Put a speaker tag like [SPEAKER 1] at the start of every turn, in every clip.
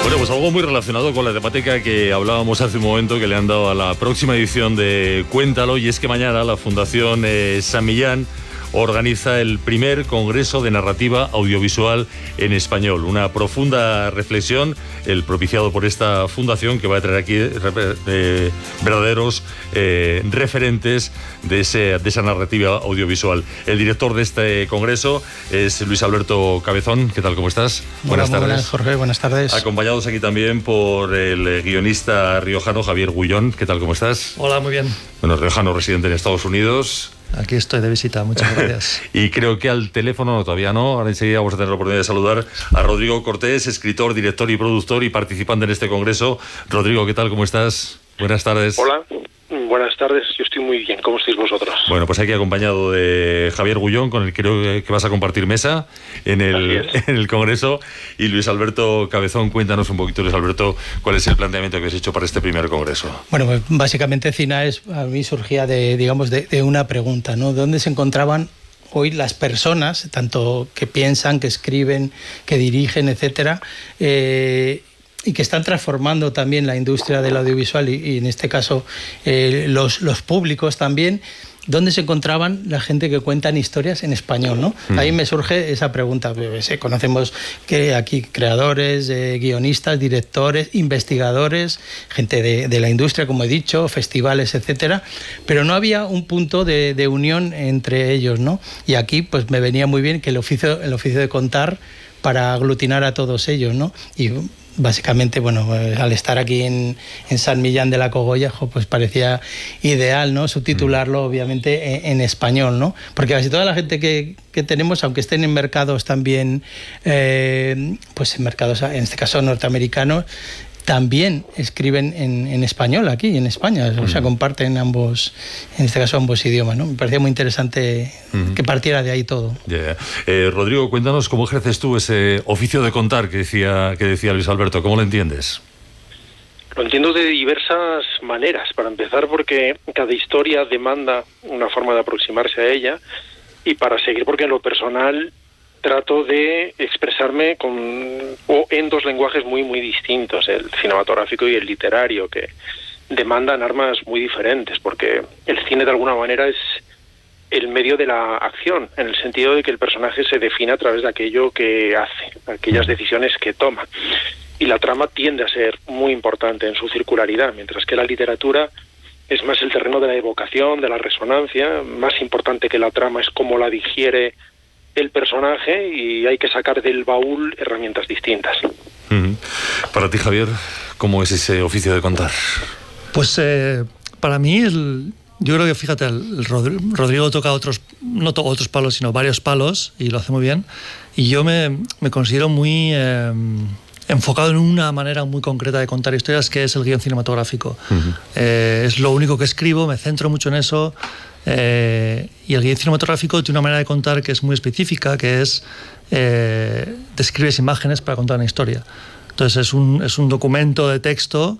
[SPEAKER 1] Bueno, pues algo muy relacionado con la temática que hablábamos hace un momento, que le han dado a la próxima edición de Cuéntalo, y es que mañana la Fundación San Millán organiza el primer Congreso de Narrativa Audiovisual en Español. Una profunda reflexión, el propiciado por esta fundación, que va a traer aquí verdaderos referentes de esa narrativa audiovisual. El director de este congreso es Luis Alberto Cabezón. ¿Qué tal? ¿Cómo estás?
[SPEAKER 2] Buenas tardes. Buenas, Jorge. Buenas tardes.
[SPEAKER 1] Acompañados aquí también por el guionista riojano Javier Gullón. ¿Qué tal? ¿Cómo estás?
[SPEAKER 3] Hola, muy bien.
[SPEAKER 1] Bueno, riojano residente en Estados Unidos.
[SPEAKER 3] Aquí estoy de visita, muchas gracias.
[SPEAKER 1] Y creo que al teléfono, todavía no, ahora enseguida vamos a tener la oportunidad de saludar a Rodrigo Cortés, escritor, director y productor y participante en este congreso. Rodrigo, ¿qué tal? ¿Cómo estás? Buenas tardes.
[SPEAKER 4] Hola, buenas tardes, yo estoy muy bien, ¿cómo estáis vosotros?
[SPEAKER 1] Bueno, pues aquí acompañado de Javier Gullón, con el que creo que vas a compartir mesa en el congreso, y Luis Alberto Cabezón. Cuéntanos un poquito, Luis Alberto, cuál es el planteamiento que has hecho para este primer congreso.
[SPEAKER 2] Bueno, pues básicamente CINAES a mí surgía de una pregunta, ¿no? ¿Dónde se encontraban hoy las personas, tanto que piensan, que escriben, que dirigen, etcétera, y que están transformando también la industria del audiovisual y en este caso los públicos también? ¿Dónde se encontraban la gente que cuentan historias en español, ¿no? Ahí me surge esa pregunta. Conocemos que aquí creadores, guionistas, directores, investigadores, gente de la industria, como he dicho, festivales, etcétera, pero no había un punto de unión entre ellos, ¿no? Y aquí pues me venía muy bien que el oficio de contar para aglutinar a todos ellos, ¿no? Y básicamente, bueno, al estar aquí en San Millán de la Cogolla, pues parecía ideal, ¿no? Subtitularlo, obviamente, en español, ¿no? Porque casi toda la gente que tenemos, aunque estén en mercados también, pues en mercados, en este caso norteamericanos, también escriben en español aquí, en España. O sea, comparten ambos, en este caso, ambos idiomas, ¿no? Me parecía muy interesante que partiera de ahí todo.
[SPEAKER 1] Yeah. Rodrigo, cuéntanos cómo ejerces tú ese oficio de contar que decía Luis Alberto. ¿Cómo lo entiendes?
[SPEAKER 4] Lo entiendo de diversas maneras. Para empezar, porque cada historia demanda una forma de aproximarse a ella, y para seguir, porque en lo personal trato de expresarme en dos lenguajes muy, muy distintos, el cinematográfico y el literario, que demandan armas muy diferentes, porque el cine de alguna manera es el medio de la acción, en el sentido de que el personaje se define a través de aquello que hace, aquellas decisiones que toma. Y la trama tiende a ser muy importante en su circularidad, mientras que la literatura es más el terreno de la evocación, de la resonancia. Más importante que la trama es cómo la digiere el personaje, y hay que sacar del baúl herramientas distintas.
[SPEAKER 1] Para ti, Javier, ¿cómo es ese oficio de contar?
[SPEAKER 3] Pues para mí, yo creo que, fíjate, Rodrigo toca no toca otros palos, sino varios palos, y lo hace muy bien, y yo me considero muy enfocado en una manera muy concreta de contar historias, que es el guión cinematográfico. Es lo único que escribo, me centro mucho en eso. Y el guión cinematográfico tiene una manera de contar que es muy específica, que es describes imágenes para contar una historia. Entonces es un documento de texto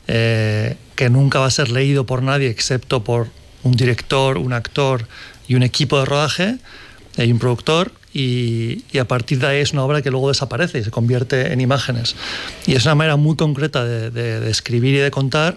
[SPEAKER 3] que nunca va a ser leído por nadie excepto por un director, un actor y un equipo de rodaje y un productor, y a partir de ahí es una obra que luego desaparece y se convierte en imágenes. Y es una manera muy concreta de escribir y de contar.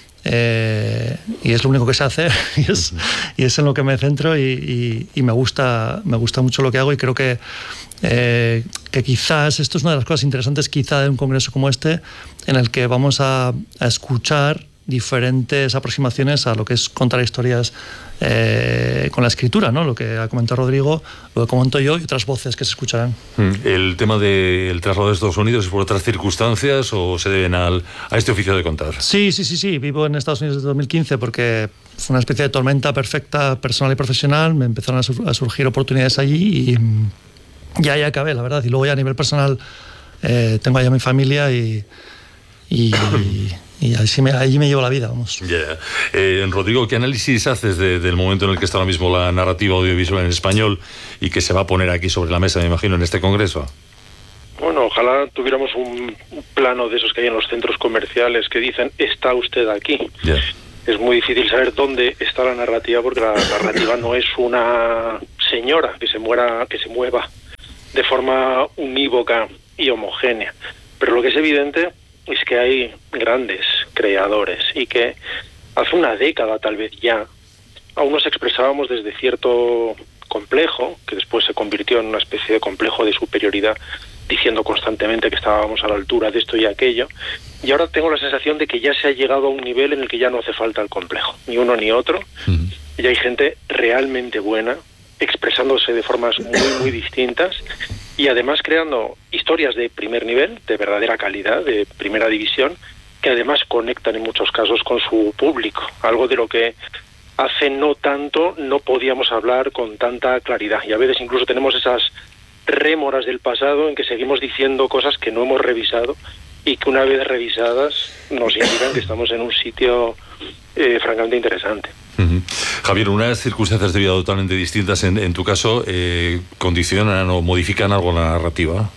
[SPEAKER 3] Y es lo único que sé hacer, y es en lo que me centro, y me gusta mucho lo que hago, y creo que quizás esto es una de las cosas interesantes quizá de un congreso como este, en el que vamos a escuchar diferentes aproximaciones a lo que es contar historias con la escritura, ¿no? Lo que ha comentado Rodrigo, lo que comento yo, y otras voces que se escucharán.
[SPEAKER 1] ¿El tema del traslado de Estados Unidos es por otras circunstancias o se deben a este oficio de contar? Sí.
[SPEAKER 3] Vivo en Estados Unidos desde 2015 porque fue una especie de tormenta perfecta personal y profesional. Me empezaron a surgir oportunidades allí, y ya acabé, la verdad. Y luego ya a nivel personal tengo allá mi familia y allí me llevo la vida, vamos.
[SPEAKER 1] Rodrigo, ¿qué análisis haces del momento en el que está ahora mismo la narrativa audiovisual en español y que se va a poner aquí sobre la mesa, me imagino, en este congreso?
[SPEAKER 4] Bueno, ojalá tuviéramos un plano de esos que hay en los centros comerciales que dicen, está usted aquí. Es muy difícil saber dónde está la narrativa, porque la narrativa no es una señora que se mueva de forma unívoca y homogénea. Pero Pero lo que es evidente es que hay grandes creadores y que hace una década tal vez ya aún nos expresábamos desde cierto complejo, que después se convirtió en una especie de complejo de superioridad, diciendo constantemente que estábamos a la altura de esto y aquello, y ahora tengo la sensación de que ya se ha llegado a un nivel en el que ya no hace falta el complejo, ni uno ni otro, y hay gente realmente buena, expresándose de formas muy distintas, y además creando historias de primer nivel, de verdadera calidad, de primera división, que además conectan en muchos casos con su público, algo de lo que hace no tanto no podíamos hablar con tanta claridad, y a veces incluso tenemos esas rémoras del pasado en que seguimos diciendo cosas que no hemos revisado y que una vez revisadas nos indican que estamos en un sitio francamente interesante.
[SPEAKER 1] Javier, unas circunstancias de vida totalmente distintas en tu caso condicionan o modifican algo la narrativa.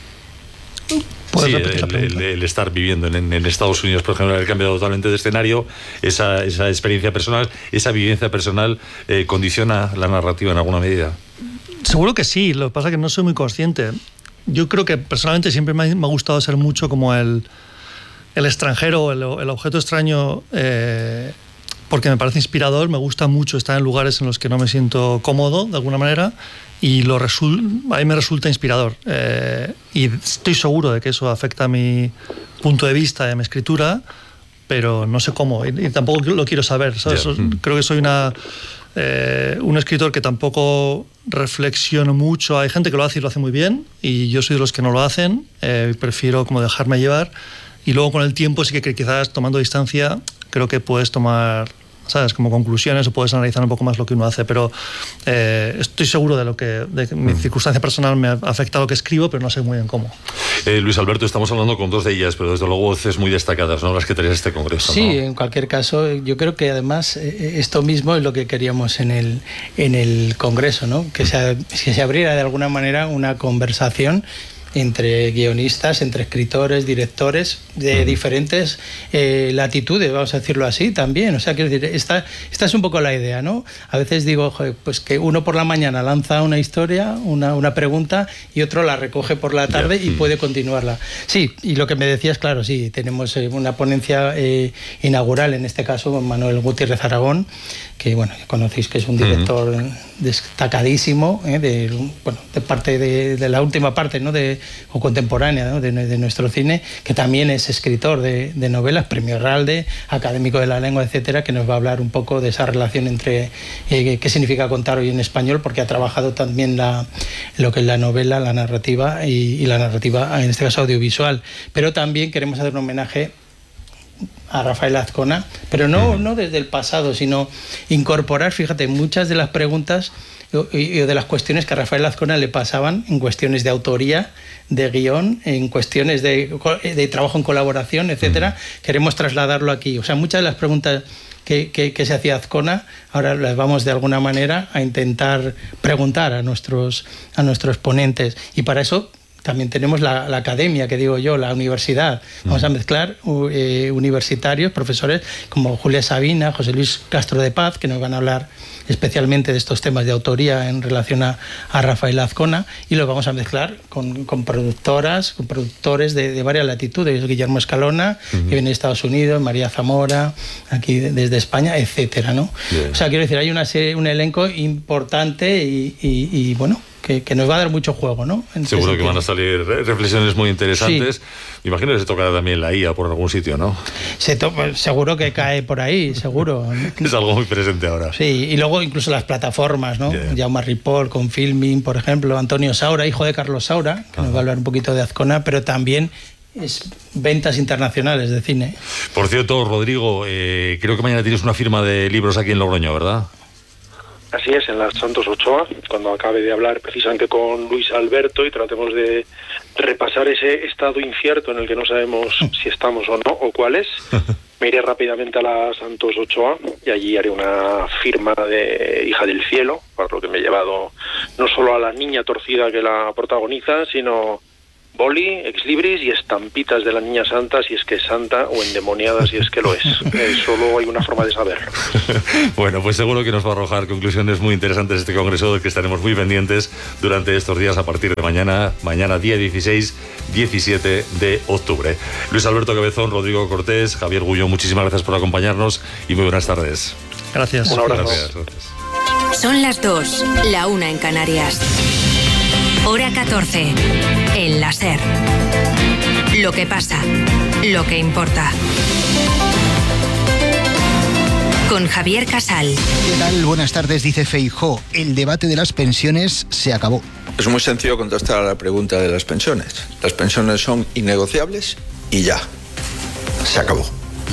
[SPEAKER 1] Sí, el estar viviendo en Estados Unidos, por ejemplo, haber cambiado totalmente de escenario, esa experiencia personal, esa vivencia personal condiciona la narrativa en alguna medida.
[SPEAKER 3] Seguro que sí, lo que pasa es que no soy muy consciente. Yo creo que personalmente siempre me ha gustado ser mucho como el extranjero, el objeto extraño, porque me parece inspirador, me gusta mucho estar en lugares en los que no me siento cómodo de alguna manera y a mí me resulta inspirador. Y estoy seguro de que eso afecta a mi punto de vista y a mi escritura, pero no sé cómo y tampoco lo quiero saber, ¿sabes? Creo que soy un escritor que tampoco reflexiono mucho. Hay gente que lo hace y lo hace muy bien y yo soy de los que no lo hacen. Prefiero como dejarme llevar y luego con el tiempo sí que quizás tomando distancia creo que puedes tomar, ¿sabes?, como conclusiones o puedes analizar un poco más lo que uno hace, pero estoy seguro de que mi circunstancia personal me afecta a lo que escribo, pero no sé muy bien cómo.
[SPEAKER 1] Luis Alberto, estamos hablando con dos de ellas, pero desde luego voces muy destacadas, ¿no?, las que tenéis este congreso.
[SPEAKER 2] Sí,
[SPEAKER 1] ¿no?
[SPEAKER 2] En cualquier caso, yo creo que además esto mismo es lo que queríamos en el congreso, ¿no? Que se abriera de alguna manera una conversación entre guionistas, entre escritores, directores de diferentes latitudes, vamos a decirlo así también. O sea, quiero decir, esta es un poco la idea, ¿no? A veces digo, joder, pues que uno por la mañana lanza una historia, una pregunta, y otro la recoge por la tarde y puede continuarla. Sí, y lo que me decías, claro, sí, tenemos una ponencia inaugural, en este caso con Manuel Gutiérrez Aragón, que bueno, conocéis que es un director destacadísimo, de parte de la última parte, ¿no?, o contemporánea, ¿no?, de nuestro cine, que también es escritor de novelas, premio Herralde, académico de la lengua, etcétera, que nos va a hablar un poco de esa relación entre qué significa contar hoy en español, porque ha trabajado también lo que es la novela, la narrativa y la narrativa, en este caso audiovisual. Pero también queremos hacer un homenaje a Rafael Azcona, pero no desde el pasado, sino incorporar, fíjate, muchas de las preguntas y de las cuestiones que a Rafael Azcona le pasaban en cuestiones de autoría, de guión, en cuestiones de trabajo en colaboración, etcétera. Queremos trasladarlo aquí. O sea, muchas de las preguntas que se hacía Azcona, ahora las vamos de alguna manera a intentar preguntar a nuestros ponentes. Y para eso también tenemos la academia, que digo yo, la universidad. Vamos a mezclar universitarios, profesores como Julia Sabina, José Luis Castro de Paz, que nos van a hablar especialmente de estos temas de autoría en relación a Rafael Azcona, y lo vamos a mezclar con productoras, con productores de varias latitudes. Guillermo Escalona, que viene de Estados Unidos, María Zamora, aquí desde España, etcétera, ¿no? O sea, quiero decir, hay un elenco importante y bueno, que nos va a dar mucho juego, ¿no?
[SPEAKER 1] Seguro que van a salir reflexiones muy interesantes.
[SPEAKER 2] Sí.
[SPEAKER 1] Me imagino que se tocará también la IA por algún sitio, ¿no?
[SPEAKER 2] Seguro que cae por ahí, seguro.
[SPEAKER 1] Es algo muy presente ahora.
[SPEAKER 2] Sí, y luego incluso las plataformas, ¿no? Jaume Ripoll con Filmin, por ejemplo, Antonio Saura, hijo de Carlos Saura, que nos va a hablar un poquito de Azcona, pero también es ventas internacionales de cine.
[SPEAKER 1] Por cierto, Rodrigo, creo que mañana tienes una firma de libros aquí en Logroño, ¿verdad?
[SPEAKER 4] Así es, en las Santos Ochoa, cuando acabe de hablar precisamente con Luis Alberto y tratemos de repasar ese estado incierto en el que no sabemos si estamos o no, o cuál es, me iré rápidamente a la Santos Ochoa y allí haré una firma de Hija del Cielo, para lo que me he llevado no solo a la niña torcida que la protagoniza, sino boli, ex libris y estampitas de la Niña Santa, si es que es santa, o endemoniada, si es que lo es. Solo hay una forma de saberlo.
[SPEAKER 1] Bueno, pues seguro que nos va a arrojar conclusiones muy interesantes este congreso, del que estaremos muy pendientes durante estos días a partir de mañana día 16, 17 de octubre. Luis Alberto Cabezón, Rodrigo Cortés, Javier Gullo, muchísimas gracias por acompañarnos y muy buenas tardes.
[SPEAKER 3] Gracias.
[SPEAKER 4] Un abrazo.
[SPEAKER 1] Gracias.
[SPEAKER 5] Son las 2, la 1 en Canarias. Hora 14, en la SER. Lo que pasa, lo que importa. Con Javier Casal.
[SPEAKER 6] ¿Qué tal? Buenas tardes, dice Feijóo. El debate de las pensiones se acabó.
[SPEAKER 7] Es muy sencillo contestar a la pregunta de las pensiones. Las pensiones son innegociables y ya. Se acabó.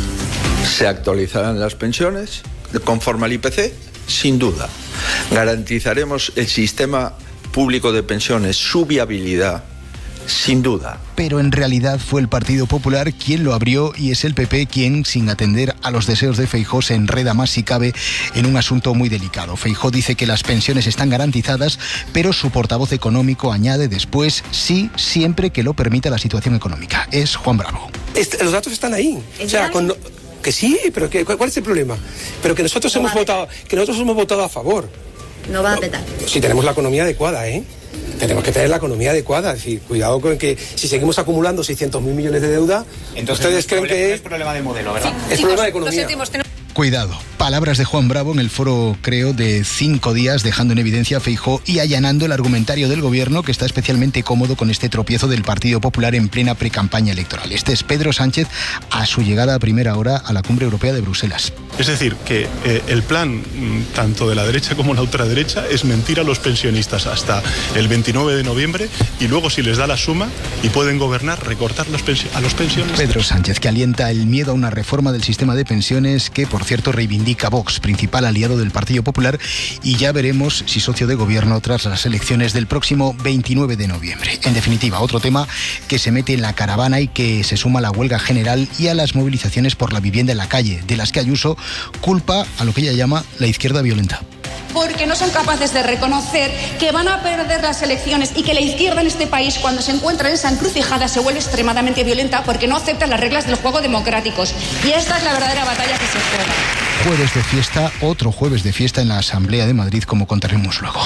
[SPEAKER 7] Se actualizarán las pensiones conforme al IPC, sin duda. Garantizaremos el sistema público de pensiones, su viabilidad, sin duda.
[SPEAKER 6] Pero en realidad fue el Partido Popular quien lo abrió y es el PP quien, sin atender a los deseos de Feijóo, se enreda más si cabe en un asunto muy delicado. Feijóo dice que las pensiones están garantizadas, pero su portavoz económico añade después sí, siempre que lo permita la situación económica. Es Juan Bravo.
[SPEAKER 8] Los datos están ahí. O sea, que sí, pero ¿cuál es el problema? Pero que nosotros hemos votado a favor.
[SPEAKER 9] No va a petar.
[SPEAKER 8] Si tenemos la economía adecuada, ¿eh? Tenemos que tener la economía adecuada. Es decir, cuidado con que si seguimos acumulando 600.000 millones de deuda, entonces ustedes creen que
[SPEAKER 10] es problema de modelo, ¿verdad?
[SPEAKER 8] Es problema de economía.
[SPEAKER 6] Cuidado. Palabras de Juan Bravo en el foro, creo, de 5 días, dejando en evidencia a Feijóo y allanando el argumentario del gobierno, que está especialmente cómodo con este tropiezo del Partido Popular en plena precampaña electoral. Este es Pedro Sánchez a su llegada a primera hora a la Cumbre Europea de Bruselas.
[SPEAKER 11] Es decir, que el plan, tanto de la derecha como la ultraderecha, es mentir a los pensionistas hasta el 29 de noviembre y luego, si les da la suma y pueden gobernar, recortar a los pensionistas.
[SPEAKER 6] Pedro Sánchez, que alienta el miedo a una reforma del sistema de pensiones que, por cierto, reivindica Vox, principal aliado del Partido Popular, y ya veremos si socio de gobierno tras las elecciones del próximo 29 de noviembre. En definitiva, otro tema que se mete en la caravana y que se suma a la huelga general y a las movilizaciones por la vivienda en la calle, de las que Ayuso culpa a lo que ella llama la izquierda violenta.
[SPEAKER 9] Porque no son capaces de reconocer que van a perder las elecciones y que la izquierda en este país, cuando se encuentra en esa encrucijada, se vuelve extremadamente violenta porque no acepta las reglas del juego democráticos. Y esta es la verdadera batalla que se juega.
[SPEAKER 6] Jueves de fiesta, otro jueves de fiesta en la Asamblea de Madrid, como contaremos luego.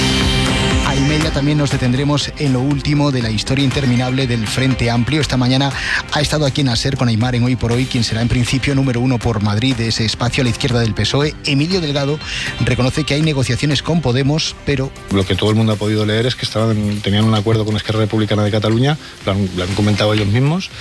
[SPEAKER 6] A y media también nos detendremos en lo último de la historia interminable del Frente Amplio. Esta mañana ha estado aquí en la SER con Aimar en Hoy por Hoy, quien será en principio número 1 por Madrid de ese espacio a la izquierda del PSOE. Emilio Delgado reconoce que hay negociaciones con Podemos, pero...
[SPEAKER 12] Lo que todo el mundo ha podido leer es que tenían un acuerdo con Esquerra Republicana de Cataluña, lo han comentado ellos mismos,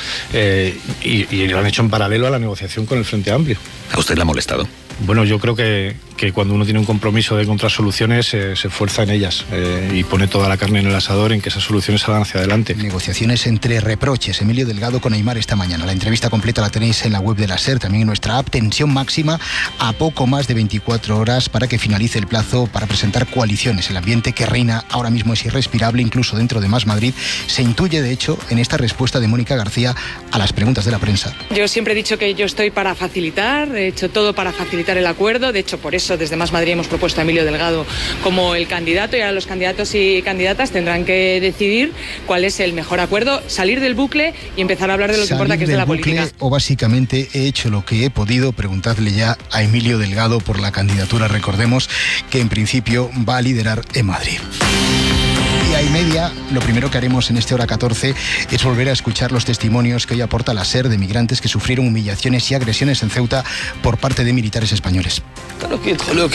[SPEAKER 12] y lo han hecho en paralelo a la negociación con el Frente Amplio.
[SPEAKER 13] ¿A usted le ha molestado?
[SPEAKER 12] Bueno, yo creo que cuando uno tiene un compromiso de encontrar soluciones, se esfuerza en ellas y pone toda la carne en el asador en que esas soluciones salgan hacia adelante.
[SPEAKER 6] Negociaciones entre reproches. Emilio Delgado con Aimar esta mañana. La entrevista completa la tenéis en la web de la SER, también en nuestra app. Tensión máxima a poco más de 24 horas para que finalice el plazo para presentar coaliciones. El ambiente que reina ahora mismo es irrespirable, incluso dentro de Más Madrid. Se intuye, de hecho, en esta respuesta de Mónica García a las preguntas de la prensa.
[SPEAKER 14] Yo siempre he dicho que yo estoy para facilitar, he hecho todo para facilitar el acuerdo. De hecho, por eso desde Más Madrid hemos propuesto a Emilio Delgado como el candidato, y ahora los candidatos y candidatas tendrán que decidir cuál es el mejor acuerdo, salir del bucle y empezar a hablar de lo que importa, que es de la política.
[SPEAKER 6] O básicamente he hecho lo que he podido. Preguntadle ya a Emilio Delgado por la candidatura. Recordemos que en principio va a liderar en Madrid. Y a y media, lo primero que haremos en este hora 14 es volver a escuchar los testimonios que hoy aporta la SER de migrantes que sufrieron humillaciones y agresiones en Ceuta por parte de militares españoles. Algunos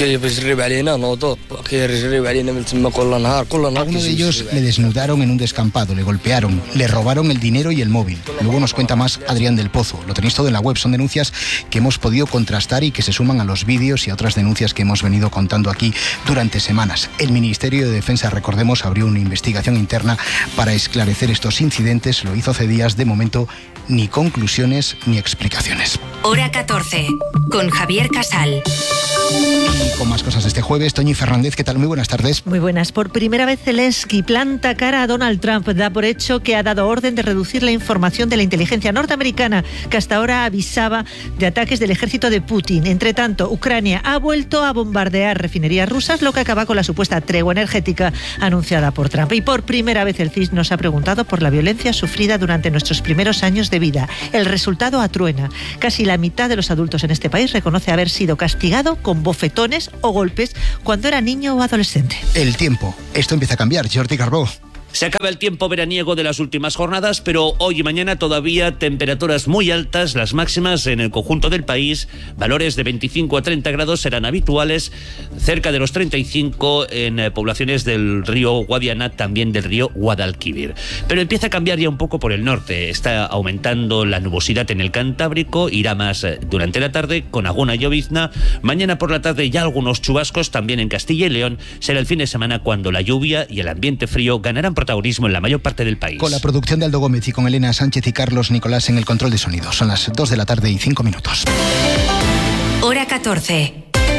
[SPEAKER 6] de ellos le desnudaron en un descampado, le golpearon, le robaron el dinero y el móvil. Luego nos cuenta más Adrián del Pozo. Lo tenéis todo en la web. Son denuncias que hemos podido contrastar y que se suman a los vídeos y a otras denuncias que hemos venido contando aquí durante semanas. El Ministerio de Defensa, recordemos, abrió una investigación interna para esclarecer estos incidentes. Lo hizo hace días. De momento, ni conclusiones ni explicaciones.
[SPEAKER 5] Hora 14, con Javier Casal.
[SPEAKER 6] Y con más cosas de este jueves, Toñi Fernández, ¿qué tal? Muy buenas tardes.
[SPEAKER 15] Muy buenas. Por primera vez Zelensky planta cara a Donald Trump. Da por hecho que ha dado orden de reducir la información de la inteligencia norteamericana, que hasta ahora avisaba de ataques del ejército de Putin. Entre tanto, Ucrania ha vuelto a bombardear refinerías rusas, lo que acaba con la supuesta tregua energética anunciada por Trump. Y por primera vez el CIS nos ha preguntado por la violencia sufrida durante nuestros primeros años de vida. El resultado atruena. Casi la mitad de los adultos en este país reconoce haber sido castigado con bofetones o golpes cuando era niño o adolescente.
[SPEAKER 6] El tiempo. Esto empieza a cambiar. Jordi Carbó.
[SPEAKER 10] Se acaba el tiempo veraniego de las últimas jornadas, pero hoy y mañana todavía temperaturas muy altas, las máximas en el conjunto del país, valores de 25 a 30 grados serán habituales, cerca de los 35 en poblaciones del río Guadiana, también del río Guadalquivir. Pero empieza a cambiar ya un poco por el norte, está aumentando la nubosidad en el Cantábrico, irá más durante la tarde con alguna llovizna, mañana por la tarde ya algunos chubascos también en Castilla y León, será el fin de semana cuando la lluvia y el ambiente frío ganarán protagonismo en la mayor parte del país.
[SPEAKER 6] Con la producción de Aldo Gómez y con Elena Sánchez y Carlos Nicolás en el control de sonido. Son las 2 de la tarde y 5 minutos.
[SPEAKER 5] Hora 14.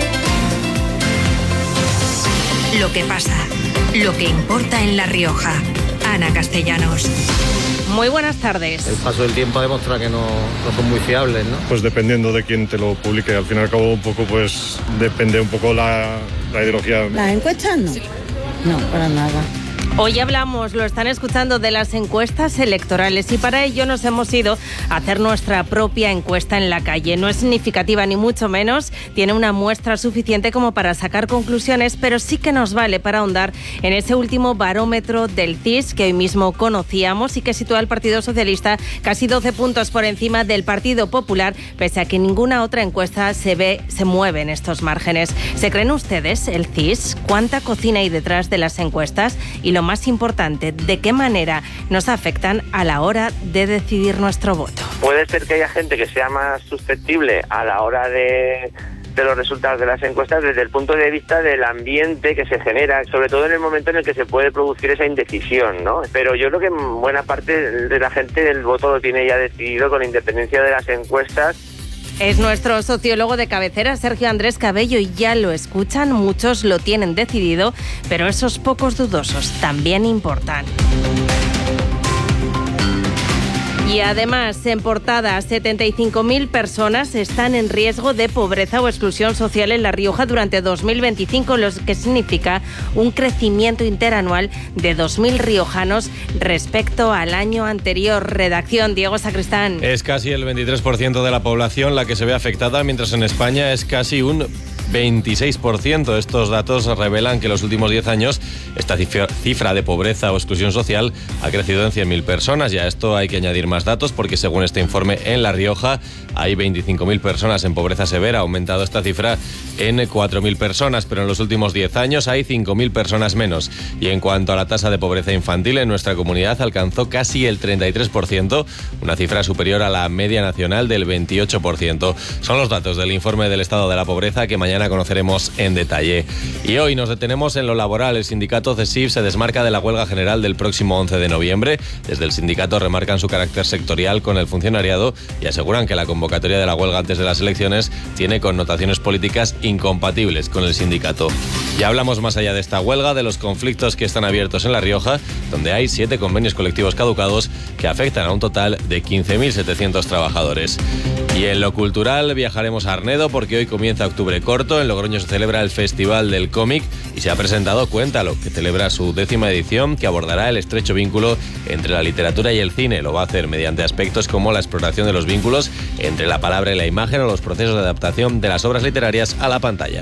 [SPEAKER 5] Lo que pasa, lo que importa en La Rioja. Ana Castellanos.
[SPEAKER 13] Muy buenas tardes.
[SPEAKER 16] El paso del tiempo ha demostrado que no son muy fiables, ¿no?
[SPEAKER 17] Pues dependiendo de quién te lo publique, al fin y al cabo un poco pues depende un poco la ideología.
[SPEAKER 18] ¿Las encuestas no? No, para nada.
[SPEAKER 13] Hoy hablamos, lo están escuchando, de las encuestas electorales y para ello nos hemos ido a hacer nuestra propia encuesta en la calle. No es significativa ni mucho menos, tiene una muestra suficiente como para sacar conclusiones, pero sí que nos vale para ahondar en ese último barómetro del CIS que hoy mismo conocíamos y que sitúa al Partido Socialista casi 12 puntos por encima del Partido Popular, pese a que ninguna otra encuesta se mueve en estos márgenes. ¿Se creen ustedes el CIS? ¿Cuánta cocina hay detrás de las encuestas? Y lo más importante, ¿de qué manera nos afectan a la hora de decidir nuestro voto?
[SPEAKER 19] Puede ser que haya gente que sea más susceptible a la hora de los resultados de las encuestas desde el punto de vista del ambiente que se genera, sobre todo en el momento en el que se puede producir esa indecisión, ¿no? Pero yo creo que buena parte de la gente el voto lo tiene ya decidido con independencia de las encuestas.
[SPEAKER 13] Es nuestro sociólogo de cabecera, Sergio Andrés Cabello, y ya lo escuchan, muchos lo tienen decidido, pero esos pocos dudosos también importan. Y además, en portada, 75.000 personas están en riesgo de pobreza o exclusión social en La Rioja durante 2025, lo que significa un crecimiento interanual de 2.000 riojanos respecto al año anterior. Redacción, Diego Sacristán.
[SPEAKER 20] Es casi el 23% de la población la que se ve afectada, mientras en España es casi un 26%. Estos datos revelan que en los últimos 10 años esta cifra de pobreza o exclusión social ha crecido en 100.000 personas. Y a esto hay que añadir más datos porque según este informe en La Rioja hay 25.000 personas en pobreza severa. Ha aumentado esta cifra en 4.000 personas, pero en los últimos 10 años hay 5.000 personas menos. Y en cuanto a la tasa de pobreza infantil, en nuestra comunidad alcanzó casi el 33%, una cifra superior a la media nacional del 28%. Son los datos del informe del estado de la pobreza que mañana conoceremos en detalle. Y hoy nos detenemos en lo laboral. El sindicato CESIF se desmarca de la huelga general del próximo 11 de noviembre. Desde el sindicato remarcan su carácter sectorial con el funcionariado y aseguran que la convocatoria de la huelga antes de las elecciones tiene connotaciones políticas incompatibles con el sindicato. Ya hablamos más allá de esta huelga, de los conflictos que están abiertos en La Rioja, donde hay 7 convenios colectivos caducados que afectan a un total de 15.700 trabajadores. Y en lo cultural viajaremos a Arnedo porque hoy comienza Octubre Corto. En Logroño se celebra el Festival del Cómic y se ha presentado Cuéntalo, que celebra su 10ª edición, que abordará el estrecho vínculo entre la literatura y el cine. Lo va a hacer mediante aspectos como la exploración de los vínculos entre la palabra y la imagen o los procesos de adaptación de las obras literarias a la pantalla.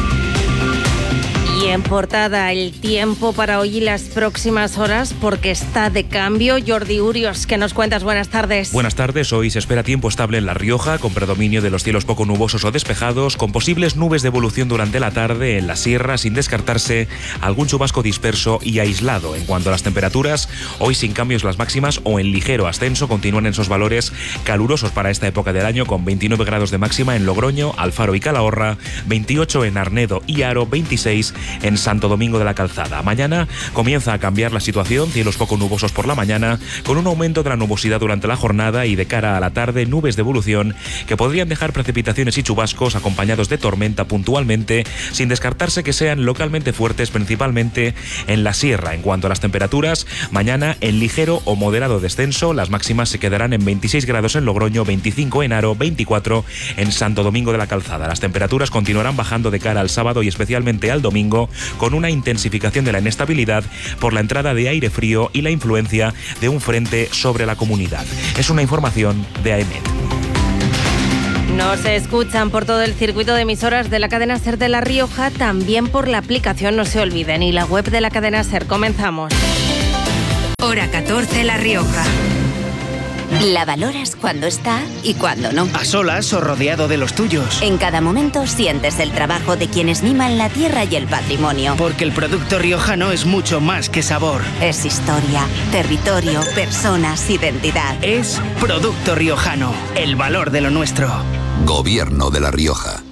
[SPEAKER 13] Y en portada, el tiempo para hoy y las próximas horas, porque está de cambio. Jordi Urios, ¿qué nos cuentas? Buenas tardes.
[SPEAKER 21] Buenas tardes. Hoy se espera tiempo estable en La Rioja, con predominio de los cielos poco nubosos o despejados, con posibles nubes de evolución durante la tarde en la sierra, sin descartarse algún chubasco disperso y aislado. En cuanto a las temperaturas, hoy sin cambios las máximas o en ligero ascenso, continúan en esos valores calurosos para esta época del año, con 29 grados de máxima en Logroño, Alfaro y Calahorra, 28 en Arnedo y Haro, 26 en Santo Domingo de la Calzada. Mañana comienza a cambiar la situación, cielos poco nubosos por la mañana, con un aumento de la nubosidad durante la jornada y de cara a la tarde nubes de evolución que podrían dejar precipitaciones y chubascos acompañados de tormenta puntualmente, sin descartarse que sean localmente fuertes, principalmente en la sierra. En cuanto a las temperaturas, mañana en ligero o moderado descenso, las máximas se quedarán en 26 grados en Logroño, 25 en Haro, 24 en Santo Domingo de la Calzada. Las temperaturas continuarán bajando de cara al sábado y especialmente al domingo, domingo, con una intensificación de la inestabilidad por la entrada de aire frío y la influencia de un frente sobre la comunidad. Es una información de AEMET.
[SPEAKER 13] Nos escuchan por todo el circuito de emisoras de la cadena SER de La Rioja, también por la aplicación, no se olviden, y la web de la cadena SER. Comenzamos.
[SPEAKER 5] Hora 14, La Rioja. La valoras cuando está y cuando no.
[SPEAKER 2] A solas o rodeado de los tuyos.
[SPEAKER 5] En cada momento sientes el trabajo de quienes miman la tierra y el patrimonio.
[SPEAKER 2] Porque el producto riojano es mucho más que sabor.
[SPEAKER 5] Es historia, territorio, personas, identidad.
[SPEAKER 2] Es Producto Riojano, el valor de lo nuestro.
[SPEAKER 22] Gobierno de La Rioja.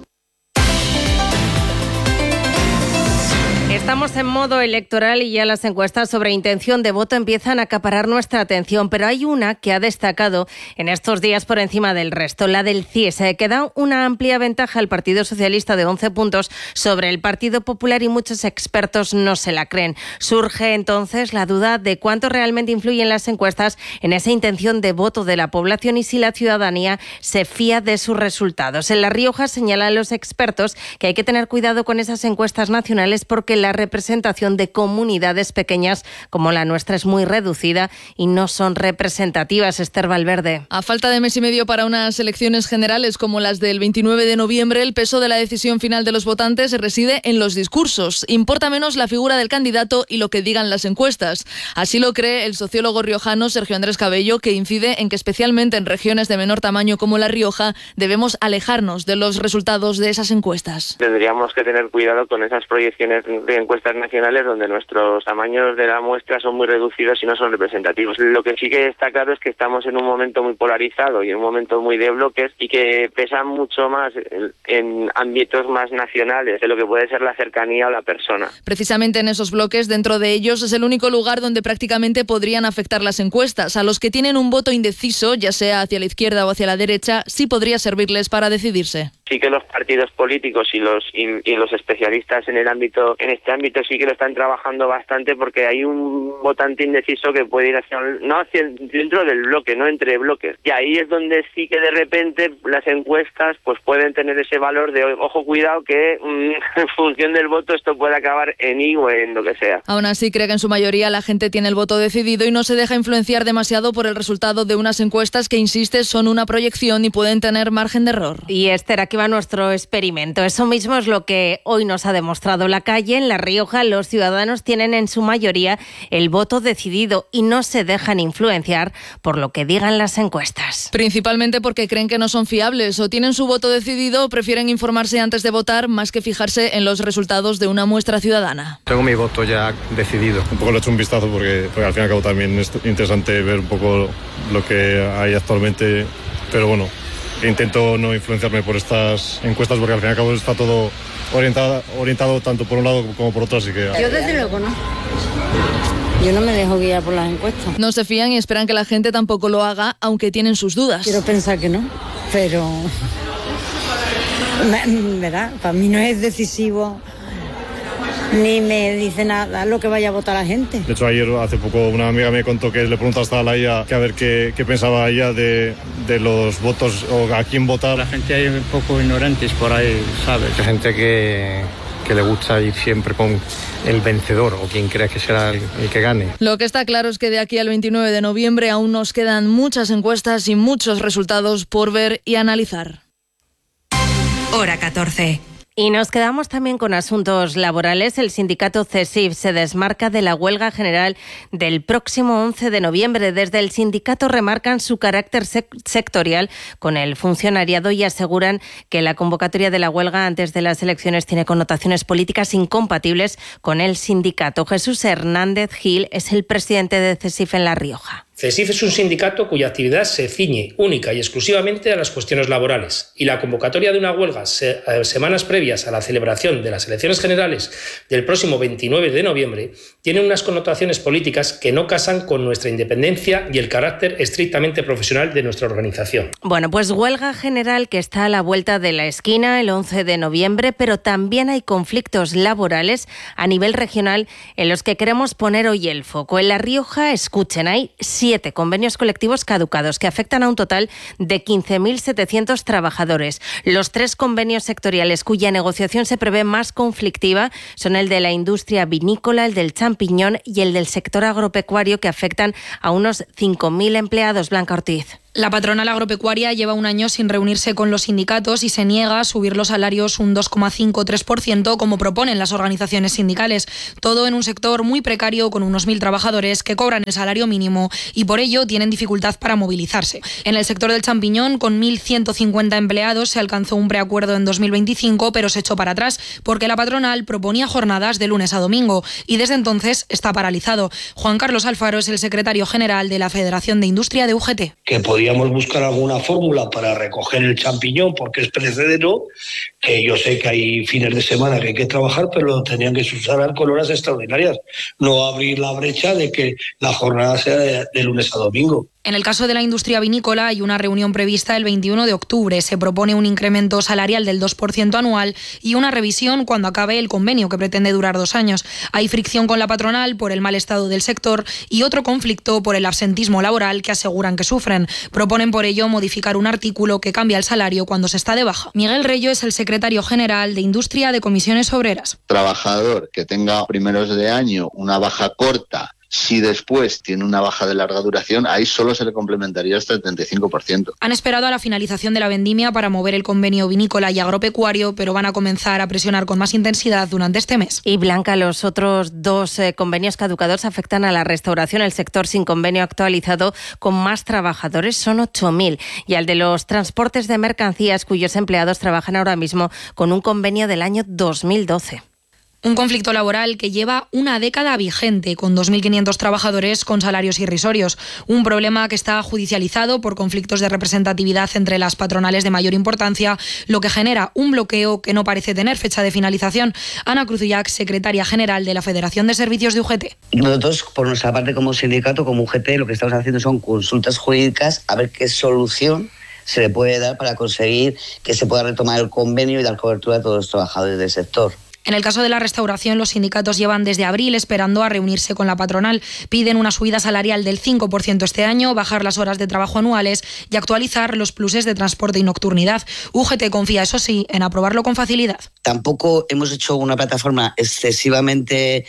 [SPEAKER 13] Estamos en modo electoral y ya las encuestas sobre intención de voto empiezan a acaparar nuestra atención, pero hay una que ha destacado en estos días por encima del resto, la del CIES, que da una amplia ventaja al Partido Socialista de 11 puntos sobre el Partido Popular y muchos expertos no se la creen. Surge entonces la duda de cuánto realmente influyen las encuestas en esa intención de voto de la población y si la ciudadanía se fía de sus resultados. En La Rioja señalan los expertos que hay que tener cuidado con esas encuestas nacionales porque la representación de comunidades pequeñas como la nuestra es muy reducida y no son representativas. Esther Valverde.
[SPEAKER 23] A falta de mes y medio para unas elecciones generales como las del 29 de noviembre, el peso de la decisión final de los votantes reside en los discursos. Importa menos la figura del candidato y lo que digan las encuestas. Así lo cree el sociólogo riojano Sergio Andrés Cabello, que incide en que especialmente en regiones de menor tamaño como La Rioja debemos alejarnos de los resultados de esas encuestas.
[SPEAKER 19] Tendríamos que tener cuidado con esas proyecciones de encuestas nacionales donde nuestros tamaños de la muestra son muy reducidos y no son representativos. Lo que sí que está claro es que estamos en un momento muy polarizado y en un momento muy de bloques y que pesan mucho más en ámbitos más nacionales de lo que puede ser la cercanía a la persona.
[SPEAKER 23] Precisamente en esos bloques, dentro de ellos, es el único lugar donde prácticamente podrían afectar las encuestas. A los que tienen un voto indeciso, ya sea hacia la izquierda o hacia la derecha, sí podría servirles para decidirse.
[SPEAKER 19] Sí que los partidos políticos y los especialistas en este ámbito sí que lo están trabajando bastante porque hay un votante indeciso que puede ir hacia dentro del bloque, no entre bloques. Y ahí es donde sí que de repente las encuestas pues pueden tener ese valor de ojo, cuidado que en función del voto esto puede acabar en I o en lo que sea.
[SPEAKER 23] Aún así cree que en su mayoría la gente tiene el voto decidido y no se deja influenciar demasiado por el resultado de unas encuestas que, insiste, son una proyección y pueden tener margen de error.
[SPEAKER 13] Y Esther, aquí va nuestro experimento. Eso mismo es lo que hoy nos ha demostrado la calle. En La Rioja los ciudadanos tienen en su mayoría el voto decidido y no se dejan influenciar por lo que digan las encuestas.
[SPEAKER 23] Principalmente porque creen que no son fiables o tienen su voto decidido o prefieren informarse antes de votar más que fijarse en los resultados de una muestra ciudadana.
[SPEAKER 12] Tengo mi voto ya decidido.
[SPEAKER 17] Un poco le he hecho un vistazo porque al fin y al cabo también es interesante ver un poco lo que hay actualmente, pero bueno, intento no influenciarme por estas encuestas porque al fin y al cabo está todo orientado tanto por un lado como por otro, así que...
[SPEAKER 18] Yo desde luego no. Yo no me dejo guiar por las encuestas.
[SPEAKER 23] No se fían y esperan que la gente tampoco lo haga, aunque tienen sus dudas.
[SPEAKER 18] Quiero pensar que no, pero... ¿verdad? Para mí no es decisivo ni me dice nada lo que vaya a votar la gente.
[SPEAKER 17] De hecho, ayer, hace poco, una amiga me contó que le preguntaste a la IA que a ver qué pensaba ella de los votos o a quién votar.
[SPEAKER 24] La gente hay un poco ignorantes por ahí, ¿sabes?
[SPEAKER 12] Hay gente que le gusta ir siempre con el vencedor o quien crea que será el que gane.
[SPEAKER 23] Lo que está claro es que de aquí al 29 de noviembre aún nos quedan muchas encuestas y muchos resultados por ver y analizar.
[SPEAKER 5] Hora 14.
[SPEAKER 13] Y nos quedamos también con asuntos laborales. El sindicato CESIF se desmarca de la huelga general del próximo 11 de noviembre. Desde el sindicato remarcan su carácter sectorial con el funcionariado y aseguran que la convocatoria de la huelga antes de las elecciones tiene connotaciones políticas incompatibles con el sindicato. Jesús Hernández Gil es el presidente de CESIF en La Rioja.
[SPEAKER 25] CESIF es un sindicato cuya actividad se ciñe única y exclusivamente a las cuestiones laborales, y la convocatoria de una huelga semanas previas a la celebración de las elecciones generales del próximo 29 de noviembre tiene unas connotaciones políticas que no casan con nuestra independencia y el carácter estrictamente profesional de nuestra organización.
[SPEAKER 13] Bueno, pues huelga general que está a la vuelta de la esquina el 11 de noviembre, pero también hay conflictos laborales a nivel regional en los que queremos poner hoy el foco. En La Rioja, escuchen, hay 7 7 convenios colectivos caducados que afectan a un total de 15.700 trabajadores. Los 3 convenios sectoriales cuya negociación se prevé más conflictiva son el de la industria vinícola, el del champiñón y el del sector agropecuario, que afectan a unos 5.000 empleados. Blanca Ortiz.
[SPEAKER 1] La patronal agropecuaria lleva un año sin reunirse con los sindicatos y se niega a subir los salarios un 2,5-3% como proponen las organizaciones sindicales. Todo en un sector muy precario con unos 1.000 trabajadores que cobran el salario mínimo y por ello tienen dificultad para movilizarse. En el sector del champiñón, con 1.150 empleados, se alcanzó un preacuerdo en 2025, pero se echó para atrás porque la patronal proponía jornadas de lunes a domingo y desde entonces está paralizado. Juan Carlos Alfaro es el secretario general de la Federación de Industria de UGT.
[SPEAKER 3] Que podíamos buscar alguna fórmula para recoger el champiñón porque es perecedero, que yo sé que hay fines de semana que hay que trabajar, pero lo tenían que subsanar con horas extraordinarias, no abrir la brecha de que la jornada sea de lunes a domingo.
[SPEAKER 1] En el caso de la industria vinícola hay una reunión prevista el 21 de octubre. Se propone un incremento salarial del 2% anual y una revisión cuando acabe el convenio, que pretende durar 2 años. Hay fricción con la patronal por el mal estado del sector y otro conflicto por el absentismo laboral que aseguran que sufren. Proponen por ello modificar un artículo que cambia el salario cuando se está de baja. Miguel Reyo es el secretario general de Industria de Comisiones Obreras.
[SPEAKER 4] Trabajador que tenga primeros de año una baja corta, si después tiene una baja de larga duración, ahí solo se le complementaría hasta el 75%.
[SPEAKER 1] Han esperado a la finalización de la vendimia para mover el convenio vinícola y agropecuario, pero van a comenzar a presionar con más intensidad durante este mes.
[SPEAKER 13] Y Blanca, los otros 2 convenios caducados afectan a la restauración. El sector sin convenio actualizado con más trabajadores son 8.000 y al de los transportes de mercancías, cuyos empleados trabajan ahora mismo con un convenio del año 2012.
[SPEAKER 1] Un conflicto laboral que lleva una década vigente, con 2.500 trabajadores con salarios irrisorios. Un problema que está judicializado por conflictos de representatividad entre las patronales de mayor importancia, lo que genera un bloqueo que no parece tener fecha de finalización. Ana Cruzullac, secretaria general de la Federación de Servicios de UGT.
[SPEAKER 7] Nosotros, por nuestra parte, como sindicato, como UGT, lo que estamos haciendo son consultas jurídicas a ver qué solución se le puede dar para conseguir que se pueda retomar el convenio y dar cobertura a todos los trabajadores del sector.
[SPEAKER 1] En el caso de la restauración, los sindicatos llevan desde abril esperando a reunirse con la patronal. Piden una subida salarial del 5% este año, bajar las horas de trabajo anuales y actualizar los pluses de transporte y nocturnidad. UGT confía, eso sí, en aprobarlo con facilidad.
[SPEAKER 7] Tampoco hemos hecho una plataforma excesivamente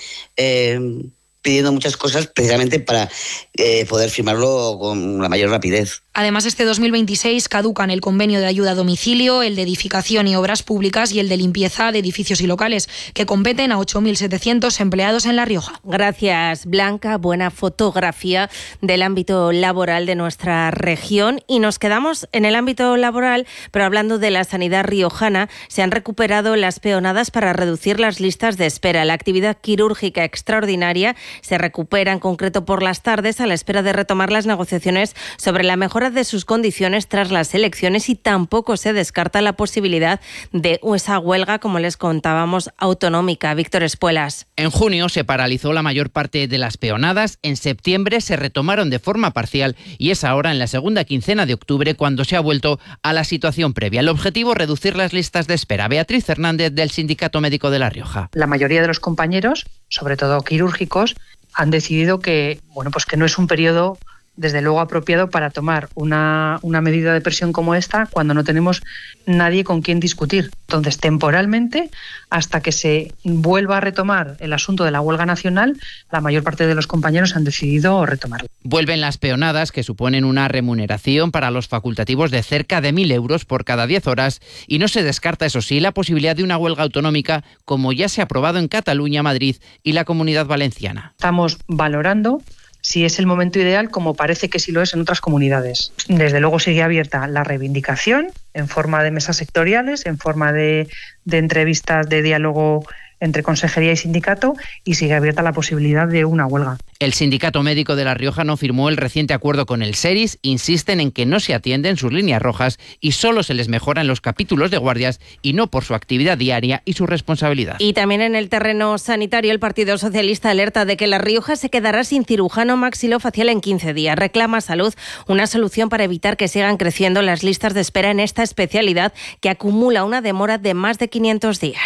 [SPEAKER 7] pidiendo muchas cosas precisamente para poder firmarlo con la mayor rapidez.
[SPEAKER 1] Además, este 2026 caducan el convenio de ayuda a domicilio, el de edificación y obras públicas y el de limpieza de edificios y locales, que competen a 8.700 empleados en La Rioja.
[SPEAKER 13] Gracias, Blanca. Buena fotografía del ámbito laboral de nuestra región. Y nos quedamos en el ámbito laboral, pero hablando de la sanidad riojana, se han recuperado las peonadas para reducir las listas de espera. La actividad quirúrgica extraordinaria se recupera en concreto por las tardes a la espera de retomar las negociaciones sobre la mejora de sus condiciones tras las elecciones, y tampoco se descarta la posibilidad de esa huelga, como les contábamos, autonómica. Víctor Espuelas.
[SPEAKER 8] En junio se paralizó la mayor parte de las peonadas, en septiembre se retomaron de forma parcial y es ahora en la segunda quincena de octubre cuando se ha vuelto a la situación previa. El objetivo, reducir las listas de espera. Beatriz Hernández, del Sindicato Médico de La Rioja.
[SPEAKER 26] La mayoría de los compañeros, sobre todo quirúrgicos, han decidido que, pues que no es un periodo desde luego apropiado para tomar una medida de presión como esta cuando no tenemos nadie con quien discutir. Entonces, temporalmente, hasta que se vuelva a retomar el asunto de la huelga nacional, la mayor parte de los compañeros han decidido retomarlo.
[SPEAKER 8] Vuelven las peonadas, que suponen una remuneración para los facultativos de cerca de 1.000 euros por cada 10 horas, y no se descarta, eso sí, la posibilidad de una huelga autonómica, como ya se ha aprobado en Cataluña, Madrid y la Comunidad Valenciana.
[SPEAKER 26] Estamos valorando si es el momento ideal, como parece que sí lo es en otras comunidades. Desde luego sigue abierta la reivindicación en forma de mesas sectoriales, en forma de entrevistas de diálogo entre consejería y sindicato, y sigue abierta la posibilidad de una huelga.
[SPEAKER 8] El Sindicato Médico de La Rioja no firmó el reciente acuerdo con el SERIS, insisten en que no se atienden sus líneas rojas y solo se les mejoran los capítulos de guardias y no por su actividad diaria y su responsabilidad.
[SPEAKER 13] Y también en el terreno sanitario, el Partido Socialista alerta de que La Rioja se quedará sin cirujano maxilofacial en 15 días. Reclama Salud una solución para evitar que sigan creciendo las listas de espera en esta especialidad, que acumula una demora de más de 500 días.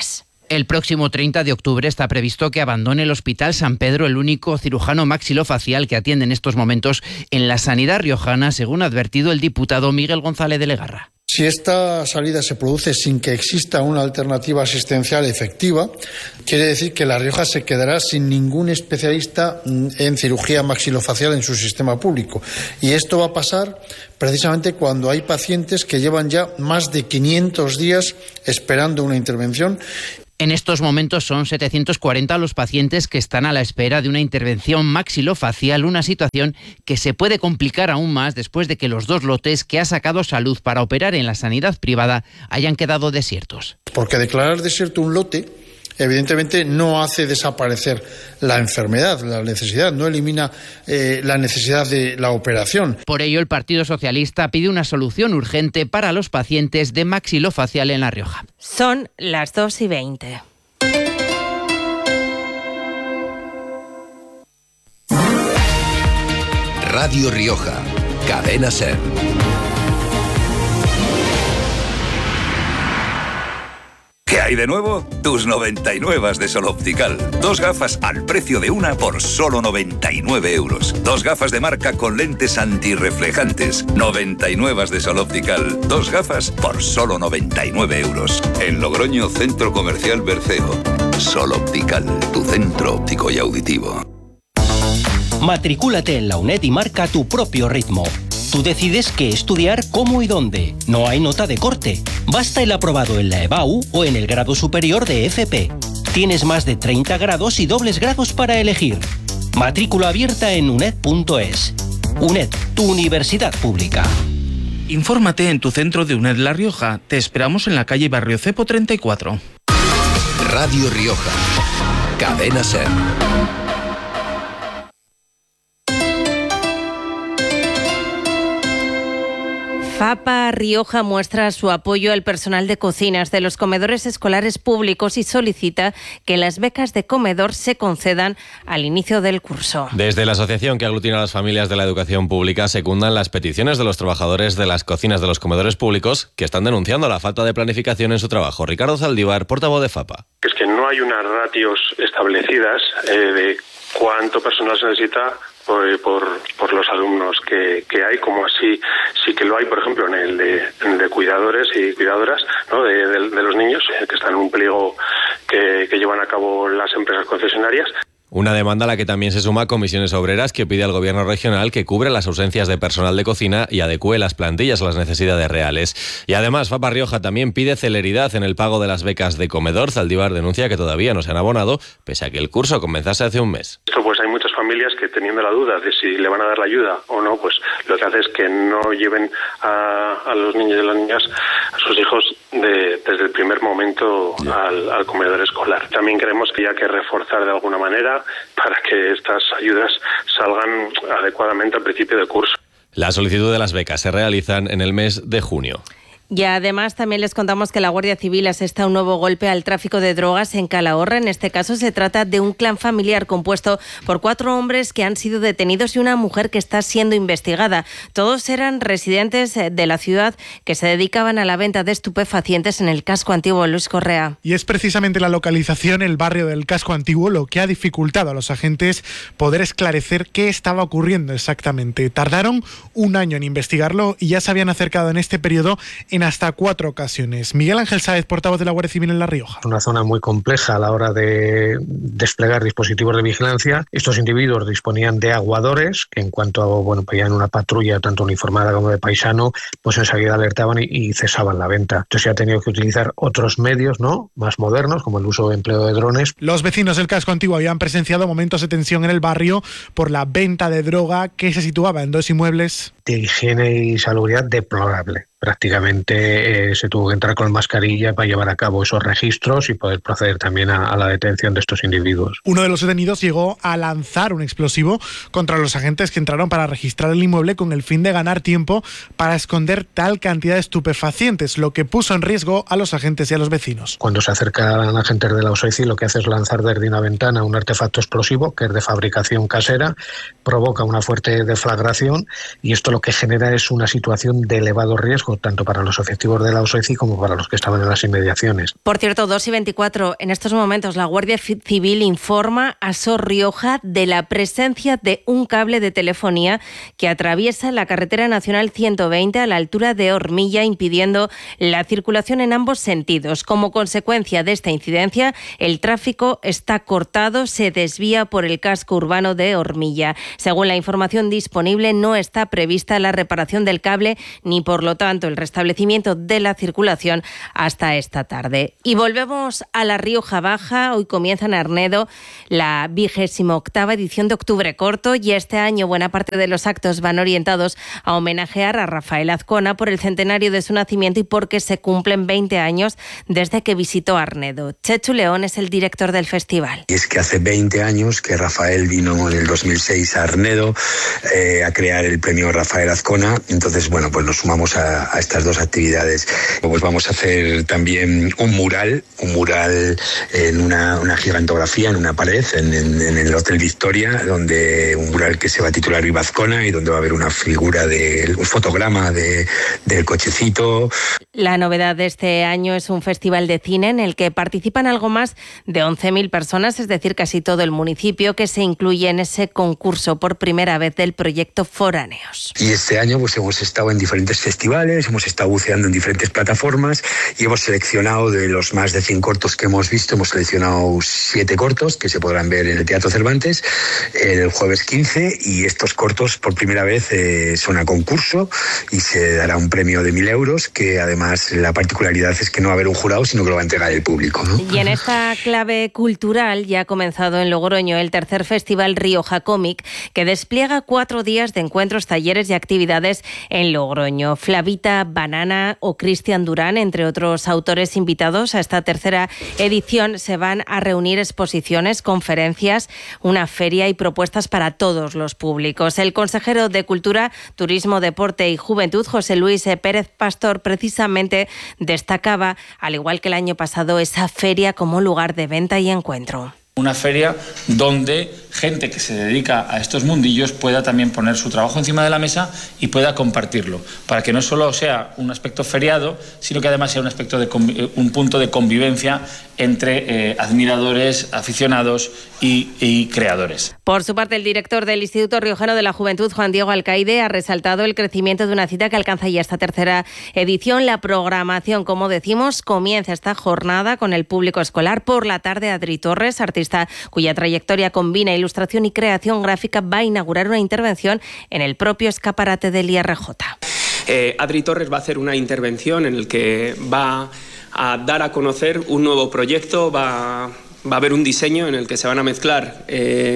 [SPEAKER 8] El próximo 30 de octubre está previsto que abandone el Hospital San Pedro el único cirujano maxilofacial que atiende en estos momentos en la sanidad riojana, según ha advertido el diputado Miguel González de Legarra.
[SPEAKER 6] Si esta salida se produce sin que exista una alternativa asistencial efectiva, quiere decir que La Rioja se quedará sin ningún especialista en cirugía maxilofacial en su sistema público. Y esto va a pasar precisamente cuando hay pacientes que llevan ya más de 500 días esperando una intervención.
[SPEAKER 8] En estos momentos son 740 los pacientes que están a la espera de una intervención maxilofacial, una situación que se puede complicar aún más después de que los 2 lotes que ha sacado Salud para operar en la sanidad privada hayan quedado desiertos.
[SPEAKER 6] Porque declarar desierto un lote, evidentemente, no hace desaparecer la enfermedad, la necesidad, no elimina la necesidad de la operación.
[SPEAKER 8] Por ello, el Partido Socialista pide una solución urgente para los pacientes de maxilofacial en La Rioja.
[SPEAKER 13] Son las 2:20.
[SPEAKER 22] Radio Rioja, Cadena SER.
[SPEAKER 9] ¿Qué hay de nuevo? Tus 99 de Sol Optical. 2 gafas al precio de una por solo 99 euros. 2 gafas de marca con lentes antirreflejantes. 99 de Sol Optical. 2 gafas por solo 99 euros. En Logroño, Centro Comercial Berceo. Sol Optical, tu centro óptico y auditivo.
[SPEAKER 10] Matricúlate en la UNED y marca tu propio ritmo. Tú decides qué estudiar, cómo y dónde. No hay nota de corte. Basta el aprobado en la EBAU o en el grado superior de FP. Tienes más de 30 grados y dobles grados para elegir. Matrícula abierta en uned.es. UNED, tu universidad pública.
[SPEAKER 11] Infórmate en tu centro de UNED La Rioja. Te esperamos en la calle Barrio Cepo 34.
[SPEAKER 22] Radio Rioja, Cadena SER.
[SPEAKER 13] FAPA Rioja muestra su apoyo al personal de cocinas de los comedores escolares públicos y solicita que las becas de comedor se concedan al inicio del curso.
[SPEAKER 20] Desde la asociación que aglutina a las familias de la educación pública secundan las peticiones de los trabajadores de las cocinas de los comedores públicos que están denunciando la falta de planificación en su trabajo. Ricardo Zaldívar, portavoz de FAPA.
[SPEAKER 14] Es que no hay unas ratios establecidas de cuánto personal se necesita por los alumnos que hay, como así sí que lo hay, por ejemplo, en el de cuidadores y cuidadoras, ¿no? de los niños que están en un pliego que llevan a cabo las empresas concesionarias.
[SPEAKER 20] Una demanda a la que también se suma Comisiones Obreras, que pide al Gobierno regional que cubra las ausencias de personal de cocina y adecúe las plantillas a las necesidades reales. Y además, FAPA Rioja también pide celeridad en el pago de las becas de comedor. Zaldívar denuncia que todavía no se han abonado, pese a que el curso comenzase hace un mes.
[SPEAKER 14] Esto pues hay muchas familias que, teniendo la duda de si le van a dar la ayuda o no, pues lo que hace es que no lleven a los niños y las niñas, a sus hijos, desde el primer momento al comedor escolar. También creemos que hay que reforzar de alguna manera para que estas ayudas salgan adecuadamente al principio del curso.
[SPEAKER 20] La solicitud de las becas se realizan en el mes de junio.
[SPEAKER 13] Y además también les contamos que la Guardia Civil asesta un nuevo golpe al tráfico de drogas en Calahorra. En este caso se trata de un clan familiar compuesto por 4 hombres que han sido detenidos y una mujer que está siendo investigada. Todos eran residentes de la ciudad que se dedicaban a la venta de estupefacientes en el casco antiguo. Luis Correa.
[SPEAKER 15] Y es precisamente la localización, el barrio del casco antiguo, lo que ha dificultado a los agentes poder esclarecer qué estaba ocurriendo exactamente. Tardaron un año en investigarlo y ya se habían acercado en este periodo en hasta 4 ocasiones. Miguel Ángel Sáez, portavoz de la Guardia Civil en La Rioja.
[SPEAKER 27] Una zona muy compleja a la hora de desplegar dispositivos de vigilancia. Estos individuos disponían de aguadores que, en cuanto veían una patrulla tanto uniformada como de paisano, pues enseguida alertaban y cesaban la venta. Entonces se ha tenido que utilizar otros medios, ¿no?, más modernos, como el uso de empleo de drones.
[SPEAKER 15] Los vecinos del casco antiguo habían presenciado momentos de tensión en el barrio por la venta de droga que se situaba en 2 inmuebles.
[SPEAKER 27] De higiene y salubridad deplorable. Prácticamente se tuvo que entrar con mascarilla para llevar a cabo esos registros y poder proceder también a la detención de estos individuos.
[SPEAKER 15] Uno de los detenidos llegó a lanzar un explosivo contra los agentes que entraron para registrar el inmueble con el fin de ganar tiempo para esconder tal cantidad de estupefacientes, lo que puso en riesgo a los agentes y a los vecinos.
[SPEAKER 27] Cuando se acercan agentes de la OSECI, lo que hace es lanzar desde una ventana un artefacto explosivo que es de fabricación casera, provoca una fuerte deflagración y esto lo que genera es una situación de elevado riesgo benéfico tanto para los efectivos de la OSECI como para los que estaban en las inmediaciones.
[SPEAKER 13] Por cierto, 2:24, en estos momentos la Guardia Civil informa a Sor Rioja de la presencia de un cable de telefonía que atraviesa la carretera nacional 120 a la altura de Ormilla, impidiendo la circulación en ambos sentidos. Como consecuencia de esta incidencia, el tráfico está cortado, se desvía por el casco urbano de Ormilla. Según la información disponible, no está prevista la reparación del cable ni, por lo tanto, el restablecimiento de la circulación hasta esta tarde. Y volvemos a La Rioja Baja. Hoy comienza en Arnedo la 28ª edición de Octubre Corto y este año buena parte de los actos van orientados a homenajear a Rafael Azcona por el centenario de su nacimiento y porque se cumplen 20 años desde que visitó Arnedo. Chechu León es el director del festival.
[SPEAKER 2] Y es que hace 20 años que Rafael vino en el 2006 a Arnedo a crear el premio Rafael Azcona. Entonces, bueno, pues nos sumamos a estas dos actividades. Pues vamos a hacer también un mural en una gigantografía, en una pared, en el Hotel Victoria, donde un mural que se va a titular Viva Azcona y donde va a haber una figura un fotograma del cochecito.
[SPEAKER 13] La novedad de este año es un festival de cine en el que participan algo más de 11.000 personas, es decir, casi todo el municipio, que se incluye en ese concurso por primera vez del proyecto Foráneos.
[SPEAKER 2] Y este año pues hemos estado en diferentes festivales, hemos estado buceando en diferentes plataformas y hemos seleccionado de los más de 100 cortos que hemos visto, hemos seleccionado 7 cortos que se podrán ver en el Teatro Cervantes el jueves 15 y estos cortos por primera vez son a concurso y se dará un premio de 1.000 euros que además la particularidad es que no va a haber un jurado sino que lo va a entregar el público, ¿no?
[SPEAKER 13] Y en esta clave cultural ya ha comenzado en Logroño el tercer festival Rioja Cómic que despliega 4 días de encuentros, talleres y actividades en Logroño. Flavita Banana o Cristian Durán, entre otros autores invitados a esta tercera edición, se van a reunir exposiciones, conferencias, una feria y propuestas para todos los públicos. El consejero de Cultura, Turismo, Deporte y Juventud, José Luis Pérez Pastor, precisamente destacaba, al igual que el año pasado, esa feria como lugar de venta y encuentro.
[SPEAKER 16] Una feria donde gente que se dedica a estos mundillos pueda también poner su trabajo encima de la mesa y pueda compartirlo, para que no solo sea un aspecto feriado, sino que además sea un punto de convivencia entre admiradores, aficionados y creadores.
[SPEAKER 13] Por su parte, el director del Instituto Riojano de la Juventud, Juan Diego Alcaide, ha resaltado el crecimiento de una cita que alcanza ya esta tercera edición. La programación, como decimos, comienza esta jornada con el público escolar. Por la tarde, Adri Torres, artista cuya trayectoria combina ilustración y creación gráfica, va a inaugurar una intervención en el propio escaparate del IRJ.
[SPEAKER 17] Adri Torres va a hacer una intervención en la que va a dar a conocer un nuevo proyecto, va a haber un diseño en el que se van a mezclar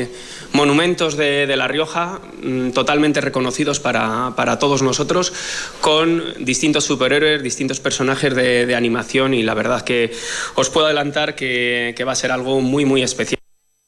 [SPEAKER 17] monumentos de La Rioja totalmente reconocidos para todos nosotros, con distintos superhéroes, distintos personajes de animación, y la verdad que os puedo adelantar que va a ser algo muy, muy especial.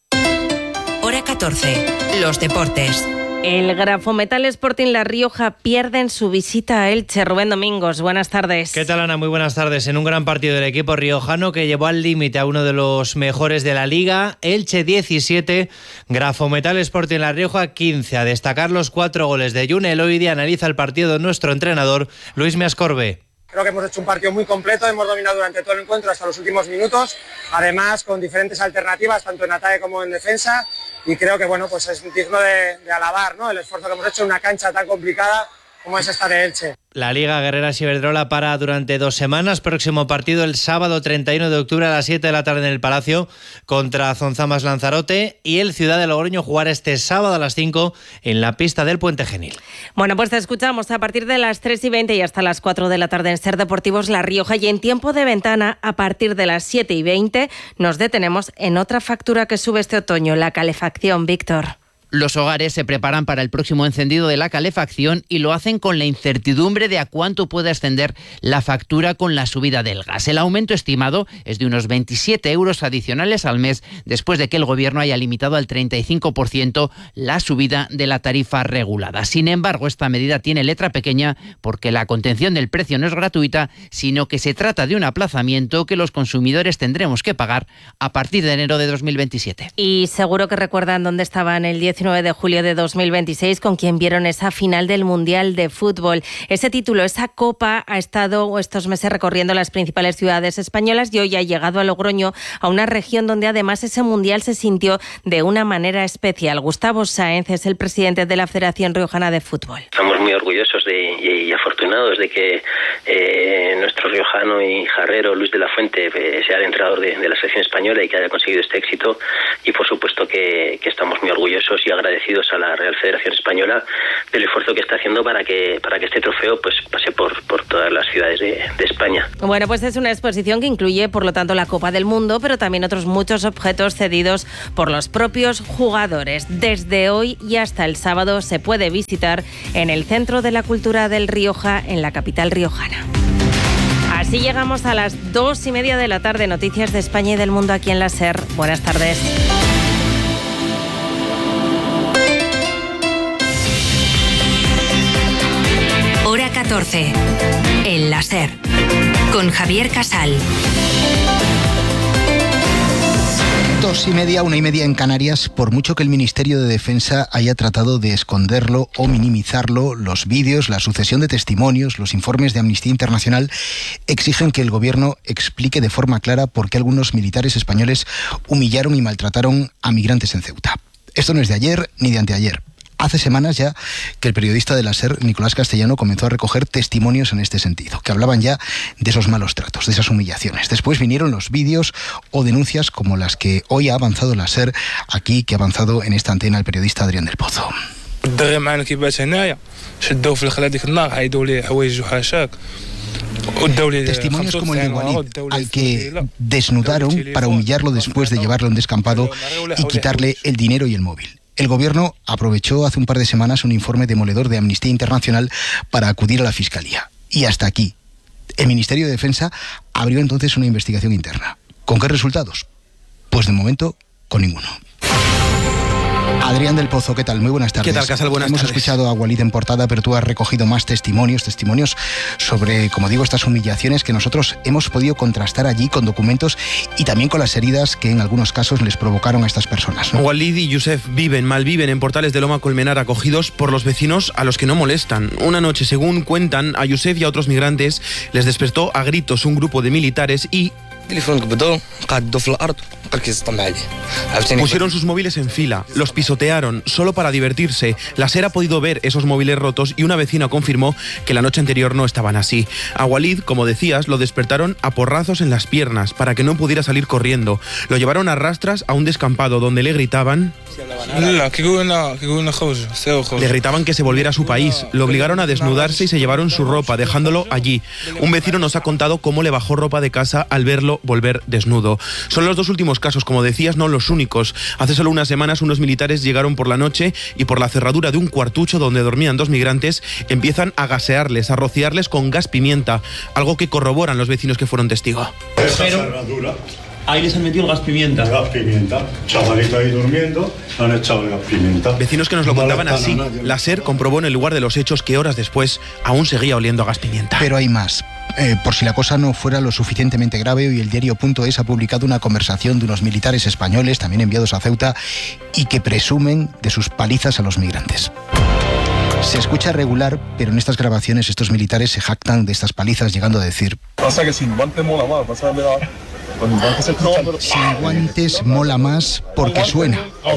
[SPEAKER 5] Hora 14. Los deportes.
[SPEAKER 13] El Grafometal Sporting La Rioja pierde en su visita a Elche. Rubén Domingos, buenas tardes.
[SPEAKER 18] ¿Qué tal, Ana? Muy buenas tardes. En un gran partido del equipo riojano que llevó al límite a uno de los mejores de la Liga, Elche 17, Grafometal Sporting La Rioja 15. A destacar los 4 goles de June Eloidi. Analiza el partido nuestro entrenador, Luis Miascorbe.
[SPEAKER 19] Creo que hemos hecho un partido muy completo, hemos dominado durante todo el encuentro hasta los últimos minutos, además con diferentes alternativas, tanto en ataque como en defensa, y creo que bueno, pues es digno de alabar, ¿no?, el esfuerzo que hemos hecho en una cancha tan complicada como es esta de Elche.
[SPEAKER 18] La Liga Guerreras Iberdrola para durante 2 semanas. Próximo partido el sábado 31 de octubre a las 7 de la tarde en el Palacio contra Zonzamas Lanzarote, y el Ciudad de Logroño jugará este sábado a las 5 en la pista del Puente Genil.
[SPEAKER 13] Bueno, pues te escuchamos a partir de las 3:20 y hasta las 4 de la tarde en Ser Deportivos La Rioja, y en tiempo de ventana a partir de las 7:20 nos detenemos en otra factura que sube este otoño, la calefacción. Víctor.
[SPEAKER 8] Los hogares se preparan para el próximo encendido de la calefacción y lo hacen con la incertidumbre de a cuánto puede ascender la factura con la subida del gas. El aumento estimado es de unos 27 euros adicionales al mes, después de que el Gobierno haya limitado al 35% la subida de la tarifa regulada. Sin embargo, esta medida tiene letra pequeña porque la contención del precio no es gratuita, sino que se trata de un aplazamiento que los consumidores tendremos que pagar a partir de enero de 2027.
[SPEAKER 13] Y seguro que recuerdan dónde estaban el 18 19 de julio de 2026, con quien vieron esa final del Mundial de Fútbol. Ese título, esa copa, ha estado estos meses recorriendo las principales ciudades españolas y hoy ha llegado a Logroño, a una región donde además ese Mundial se sintió de una manera especial. Gustavo Sáenz es el presidente de la Federación Riojana de Fútbol.
[SPEAKER 3] Estamos muy orgullosos y afortunados de que nuestro riojano y jarrero Luis de la Fuente sea el entrenador de la selección española y que haya conseguido este éxito, y por supuesto que estamos muy orgullosos y agradecidos a la Real Federación Española del esfuerzo que está haciendo para que este trofeo pues pase por todas las ciudades de España.
[SPEAKER 13] Bueno, pues es una exposición que incluye, por lo tanto, la Copa del Mundo, pero también otros muchos objetos cedidos por los propios jugadores. Desde hoy y hasta el sábado se puede visitar en el Centro de la Cultura del Rioja, en la capital riojana. Así llegamos a las 2:30 de la tarde. Noticias de España y del mundo aquí en la SER. Buenas tardes.
[SPEAKER 5] Hora 14. En la SER. Con Javier Casal.
[SPEAKER 4] 2:30, 1:30 en Canarias. Por mucho que el Ministerio de Defensa haya tratado de esconderlo o minimizarlo, los vídeos, la sucesión de testimonios, los informes de Amnistía Internacional exigen que el gobierno explique de forma clara por qué algunos militares españoles humillaron y maltrataron a migrantes en Ceuta. Esto no es de ayer ni de anteayer. Hace semanas ya que el periodista de la SER, Nicolás Castellano, comenzó a recoger testimonios en este sentido, que hablaban ya de esos malos tratos, de esas humillaciones. Después vinieron los vídeos o denuncias como las que hoy ha avanzado la SER aquí, que ha avanzado en esta antena el periodista Adrián del Pozo. Testimonios como el de Walid, al que desnudaron para humillarlo después de llevarlo a un descampado y quitarle el dinero y el móvil. El gobierno aprovechó hace un par de semanas un informe demoledor de Amnistía Internacional para acudir a la Fiscalía. Y hasta aquí. El Ministerio de Defensa abrió entonces una investigación interna. ¿Con qué resultados? Pues de momento, con ninguno. Adrián del Pozo, ¿qué tal? Muy buenas tardes.
[SPEAKER 12] ¿Qué tal, Casal? Buenas tardes.
[SPEAKER 4] Hemos escuchado a Walid en portada, pero tú has recogido más testimonios sobre, como digo, estas humillaciones que nosotros hemos podido contrastar allí con documentos y también con las heridas que en algunos casos les provocaron a estas personas, ¿no?
[SPEAKER 12] Walid y Yusef malviven en Portales de Loma Colmenar, acogidos por los vecinos a los que no molestan. Una noche, según cuentan, a Yusef y a otros migrantes les despertó a gritos un grupo de militares y pusieron sus móviles en fila, los pisotearon solo para divertirse. La SER ha podido ver esos móviles rotos y una vecina confirmó que la noche anterior no estaban así. A Walid, como decías, lo despertaron a porrazos en las piernas para que no pudiera salir corriendo. Lo llevaron a rastras a un descampado donde le gritaban... Le gritaban que se volviera a su país, lo obligaron a desnudarse y se llevaron su ropa, dejándolo allí. Un vecino nos ha contado cómo le bajó ropa de casa al verlo volver desnudo. Son los dos últimos casos, como decías, no los únicos. Hace solo unas semanas unos militares llegaron por la noche y por la cerradura de un cuartucho donde dormían dos migrantes empiezan a gasearles, a rociarles con gas pimienta, algo que corroboran los vecinos que fueron testigos. Ahí les han metido gas pimienta.
[SPEAKER 21] Gas pimienta. Chavalito ahí durmiendo, han echado gas pimienta.
[SPEAKER 12] Vecinos que nos lo contaban así. La SER comprobó en el lugar de los hechos que horas después aún seguía oliendo a gas pimienta.
[SPEAKER 4] Pero hay más. Por si la cosa no fuera lo suficientemente grave, hoy el diario.es ha publicado una conversación de unos militares españoles, también enviados a Ceuta, y que presumen de sus palizas a los migrantes. Se escucha regular, pero en estas grabaciones estos militares se jactan de estas palizas, llegando a decir...
[SPEAKER 21] Pasa que sin guante mola más, vas a ver...
[SPEAKER 4] Sin guantes mola más porque suena.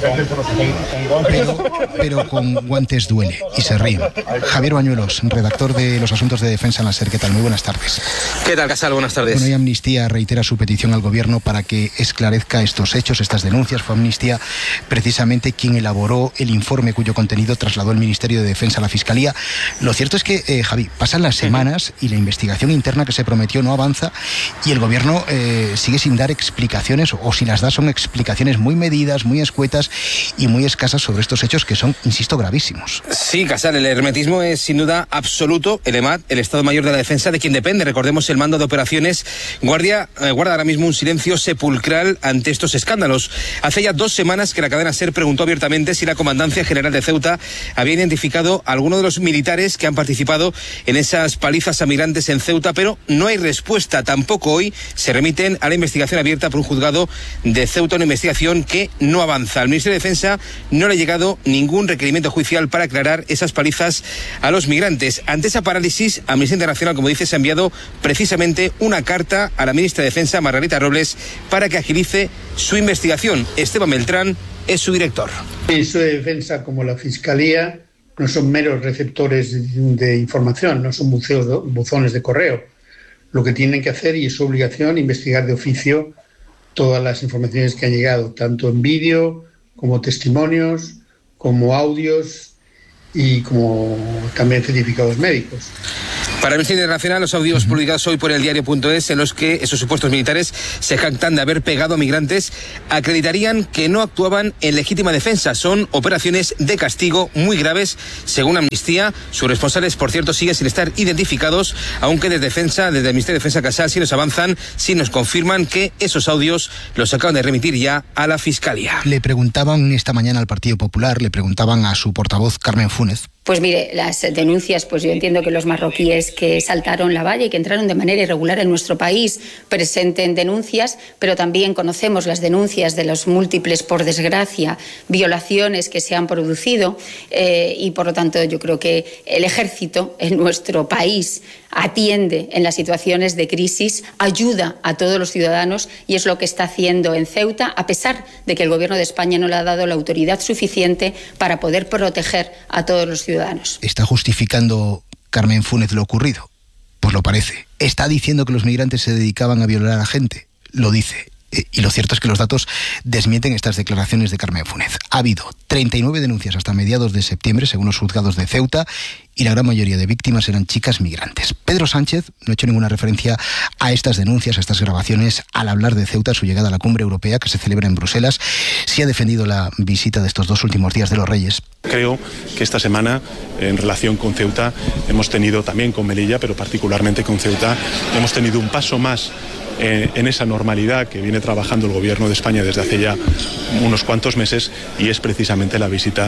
[SPEAKER 4] Pero con guantes duele y se ríen. Javier Bañuelos, redactor de los asuntos de defensa en la SER. ¿Qué tal? Muy buenas tardes.
[SPEAKER 12] ¿Qué tal, Casal? Buenas tardes.
[SPEAKER 4] Bueno, y Amnistía reitera su petición al gobierno para que esclarezca estos hechos, estas denuncias. Fue Amnistía precisamente quien elaboró el informe cuyo contenido trasladó el Ministerio de Defensa a la Fiscalía. Lo cierto es que, Javi, pasan las semanas y la investigación interna que se prometió no avanza y el gobierno sigue sin dar explicaciones, o si las da son explicaciones muy medidas, muy escuetas y muy escasas sobre estos hechos que son, insisto, gravísimos.
[SPEAKER 12] Sí, Casal, el hermetismo es sin duda absoluto. El EMAD, el Estado Mayor de la Defensa, de quien depende, recordemos, el mando de operaciones, guarda ahora mismo un silencio sepulcral ante estos escándalos. Hace ya 2 semanas que la cadena SER preguntó abiertamente si la Comandancia General de Ceuta había identificado a alguno de los militares que han participado en esas palizas a migrantes en Ceuta, pero no hay respuesta. Tampoco hoy se remiten a la investigación
[SPEAKER 1] investigación abierta por un juzgado de Ceuta, una investigación que no avanza. Al Ministerio de Defensa no le ha llegado ningún requerimiento judicial para aclarar esas palizas a los migrantes. Ante esa parálisis, Amnistía Internacional, como dice, se ha enviado precisamente una carta a la ministra de Defensa, Margarita Robles, para que agilice su investigación. Esteban Beltrán es su director.
[SPEAKER 6] El Ministerio de Defensa, como la Fiscalía, no son meros receptores de información, no son buzones de correo. Lo que tienen que hacer, y es su obligación, investigar de oficio todas las informaciones que han llegado, tanto en vídeo como testimonios, como audios y como también certificados médicos.
[SPEAKER 1] Para Amnistía Internacional, los audios publicados hoy por el diario.es, en los que esos supuestos militares se jactan de haber pegado a migrantes, acreditarían que no actuaban en legítima defensa. Son operaciones de castigo muy graves, según Amnistía. Sus responsables, por cierto, siguen sin estar identificados, aunque desde el Ministerio de Defensa Casal sí nos avanzan, sí nos confirman que esos audios los acaban de remitir ya a la Fiscalía.
[SPEAKER 4] Le preguntaban esta mañana al Partido Popular, le preguntaban a su portavoz Carmen Fúnez.
[SPEAKER 7] Pues mire, las denuncias, pues yo entiendo que los marroquíes que saltaron la valla y que entraron de manera irregular en nuestro país presenten denuncias, pero también conocemos las denuncias de los múltiples, por desgracia, violaciones que se han producido y por lo tanto yo creo que el ejército en nuestro país atiende en las situaciones de crisis, ayuda a todos los ciudadanos y es lo que está haciendo en Ceuta, a pesar de que el Gobierno de España no le ha dado la autoridad suficiente para poder proteger a todos los ciudadanos.
[SPEAKER 4] ¿Está justificando Carmen Fúnez lo ocurrido? Pues lo parece. ¿Está diciendo que los migrantes se dedicaban a violar a gente? Lo dice. Y lo cierto es que los datos desmienten estas declaraciones de Carmen Fúnez. Ha habido 39 denuncias hasta mediados de septiembre, según los juzgados de Ceuta, y la gran mayoría de víctimas eran chicas migrantes. Pedro Sánchez no ha hecho ninguna referencia a estas denuncias, a estas grabaciones, al hablar de Ceuta, su llegada a la cumbre europea que se celebra en Bruselas. Sí ha defendido la visita de estos 2 últimos días de los Reyes.
[SPEAKER 23] Creo que esta semana, en relación con Ceuta, hemos tenido también con Melilla, pero particularmente con Ceuta, hemos tenido un paso más en esa normalidad que viene trabajando el Gobierno de España desde hace ya unos cuantos meses, y es precisamente la visita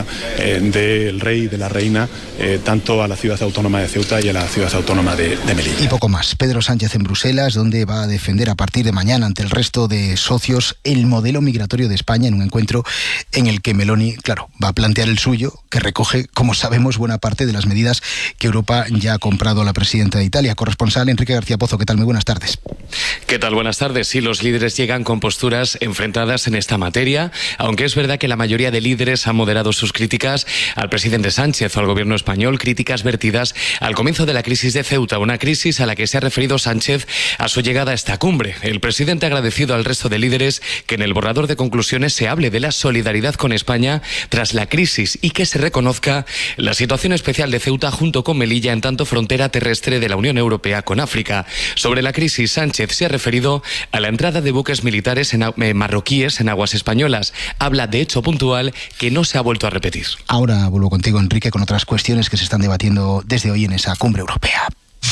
[SPEAKER 23] del rey y de la reina tanto a la ciudad autónoma de Ceuta y a la ciudad autónoma de Melilla.
[SPEAKER 4] Y poco más. Pedro Sánchez en Bruselas, donde va a defender a partir de mañana ante el resto de socios el modelo migratorio de España, en un encuentro en el que Meloni, claro, va a plantear el suyo, que recoge, como sabemos, buena parte de las medidas que Europa ya ha comprado a la presidenta de Italia. Corresponsal Enrique García Pozo, ¿qué tal? Muy buenas tardes.
[SPEAKER 24] ¿Qué tal? Buenas tardes. Sí, los líderes llegan con posturas enfrentadas en esta materia, aunque es verdad que la mayoría de líderes han moderado sus críticas al presidente Sánchez o al gobierno español, críticas vertidas al comienzo de la crisis de Ceuta, una crisis a la que se ha referido Sánchez a su llegada a esta cumbre. El presidente ha agradecido al resto de líderes que en el borrador de conclusiones se hable de la solidaridad con España tras la crisis y que se reconozca la situación especial de Ceuta junto con Melilla, en tanto frontera terrestre de la Unión Europea con África. Sobre la crisis, Sánchez se ha referido a la entrada de buques militares marroquíes en aguas españolas. Habla de hecho puntual que no se ha vuelto a repetir.
[SPEAKER 4] Ahora vuelvo contigo, Enrique, con otras cuestiones que se están debatiendo desde hoy en esa cumbre europea.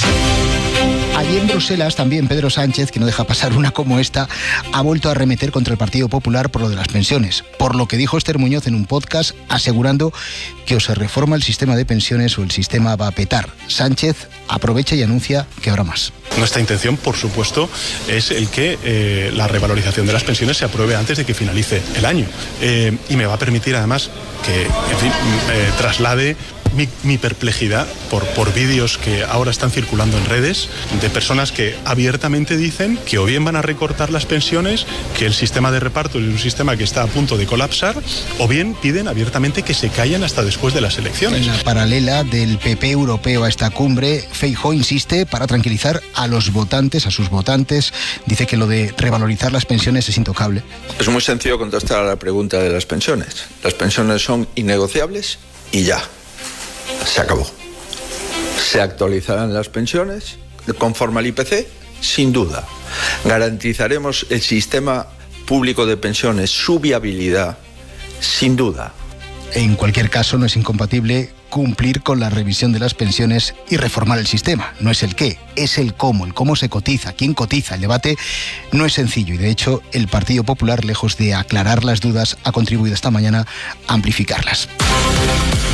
[SPEAKER 4] Allí en Bruselas también Pedro Sánchez, que no deja pasar una como esta, ha vuelto a arremeter contra el Partido Popular por lo de las pensiones, por lo que dijo Esther Muñoz en un podcast, asegurando que o se reforma el sistema de pensiones o el sistema va a petar. Sánchez aprovecha y anuncia que habrá más.
[SPEAKER 23] Nuestra intención, por supuesto, es el que la revalorización de las pensiones se apruebe antes de que finalice el año. Y me va a permitir, además, que, en fin, traslade mi perplejidad por vídeos que ahora están circulando en redes de personas que abiertamente dicen que o bien van a recortar las pensiones, que el sistema de reparto es un sistema que está a punto de colapsar, o bien piden abiertamente que se callen hasta después de las elecciones.
[SPEAKER 4] En la paralela del PP europeo a esta cumbre, Feijóo insiste para tranquilizar a los votantes, a sus votantes. Dice que lo de revalorizar las pensiones es intocable.
[SPEAKER 25] Es muy sencillo contestar a la pregunta de las pensiones. Las pensiones son innegociables y ya. Se acabó. ¿Se actualizarán las pensiones conforme al IPC? Sin duda. ¿Garantizaremos el sistema público de pensiones, su viabilidad? Sin duda.
[SPEAKER 4] En cualquier caso, no es incompatible cumplir con la revisión de las pensiones y reformar el sistema. No es el qué, es el cómo se cotiza, quién cotiza. El debate no es sencillo y, de hecho, el Partido Popular, lejos de aclarar las dudas, ha contribuido esta mañana a amplificarlas.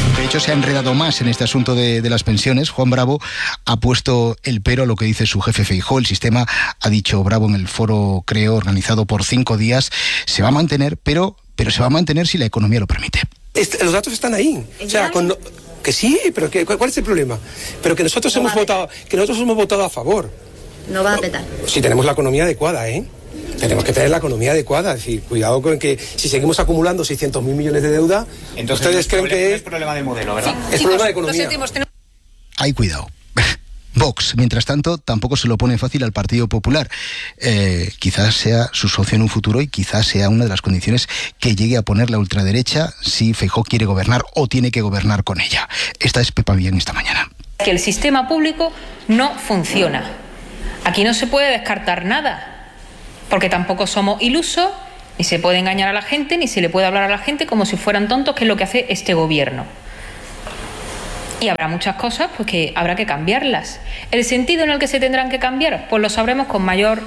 [SPEAKER 4] De hecho, se ha enredado más en este asunto de las pensiones. Juan Bravo ha puesto el pero a lo que dice su jefe Feijóo. El sistema, ha dicho Bravo en el foro Creo, organizado por 5 días, se va a mantener, pero se va a mantener si la economía lo permite.
[SPEAKER 9] Los datos están ahí. O sea, que sí, pero ¿cuál es el problema? Pero que nosotros hemos votado a favor.
[SPEAKER 10] No va a petar.
[SPEAKER 9] Si tenemos la economía adecuada, Tenemos que tener la economía adecuada. Es decir, cuidado con que si seguimos acumulando 600.000 millones de deuda,
[SPEAKER 11] entonces
[SPEAKER 9] ustedes creen que
[SPEAKER 11] es problema de modelo, ¿verdad?
[SPEAKER 9] Es problema de economía.
[SPEAKER 4] Hay cuidado. Vox, mientras tanto, tampoco se lo pone fácil al Partido Popular. Quizás sea su socio en un futuro y quizás sea una de las condiciones que llegue a poner la ultraderecha si Feijóo quiere gobernar o tiene que gobernar con ella. Esta es Pepa Millán esta mañana.
[SPEAKER 14] Que el sistema público no funciona. Aquí no se puede descartar nada, porque tampoco somos ilusos, ni se puede engañar a la gente, ni se le puede hablar a la gente como si fueran tontos, que es lo que hace este gobierno. Y habrá muchas cosas pues que habrá que cambiarlas. ¿El sentido en el que se tendrán que cambiar? Pues lo sabremos con mayor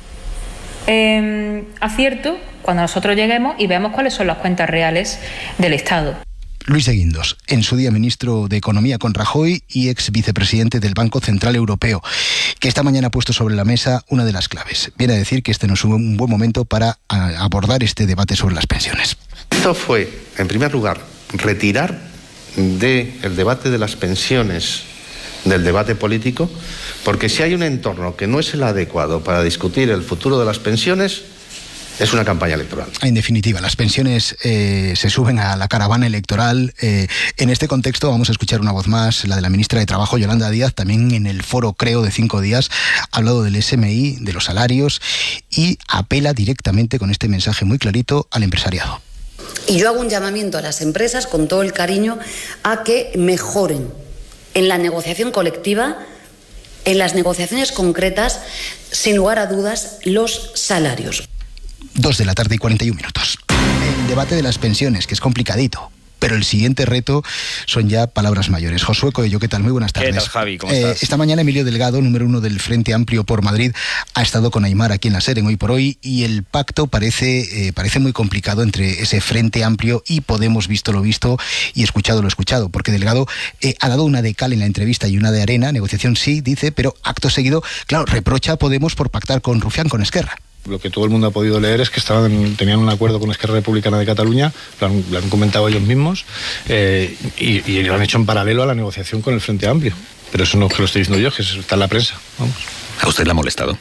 [SPEAKER 14] acierto cuando nosotros lleguemos y veamos cuáles son las cuentas reales del Estado.
[SPEAKER 4] Luis de Guindos, en su día ministro de Economía con Rajoy y ex vicepresidente del Banco Central Europeo, que esta mañana ha puesto sobre la mesa una de las claves. Viene a decir que este no es un buen momento para abordar este debate sobre las pensiones.
[SPEAKER 20] Esto fue, en primer lugar, retirar del debate de las pensiones del debate político, porque si hay un entorno que no es el adecuado para discutir el futuro de las pensiones, es una campaña electoral.
[SPEAKER 4] En definitiva, las pensiones se suben a la caravana electoral. En este contexto vamos a escuchar una voz más, la de la ministra de Trabajo, Yolanda Díaz, también en el foro Creo de 5 días, ha hablado del SMI, de los salarios y apela directamente con este mensaje muy clarito al empresariado.
[SPEAKER 10] Y yo hago un llamamiento a las empresas con todo el cariño a que mejoren en la negociación colectiva, en las negociaciones concretas, sin lugar a dudas, los salarios.
[SPEAKER 4] 2:41 p.m. El debate de las pensiones, que es complicadito, pero el siguiente reto son ya palabras mayores. Josué Coello, ¿qué tal? Muy buenas tardes.
[SPEAKER 22] ¿Qué tal, Javi? ¿Cómo estás?
[SPEAKER 4] Esta mañana Emilio Delgado, número 1 del Frente Amplio por Madrid, ha estado con Aimar aquí en la SER en Hoy por Hoy y el pacto parece muy complicado entre ese Frente Amplio y Podemos, visto lo visto y escuchado lo escuchado, porque Delgado ha dado una de cal en la entrevista y una de arena, negociación sí, dice, pero acto seguido, claro, reprocha a Podemos por pactar con Rufián, con Esquerra.
[SPEAKER 21] Lo que todo el mundo ha podido leer es que tenían un acuerdo con Esquerra Republicana de Cataluña, lo han comentado ellos mismos, y lo han hecho en paralelo a la negociación con el Frente Amplio. Pero eso no es que lo estoy diciendo yo, que eso está en la prensa. Vamos.
[SPEAKER 22] ¿A usted le ha molestado?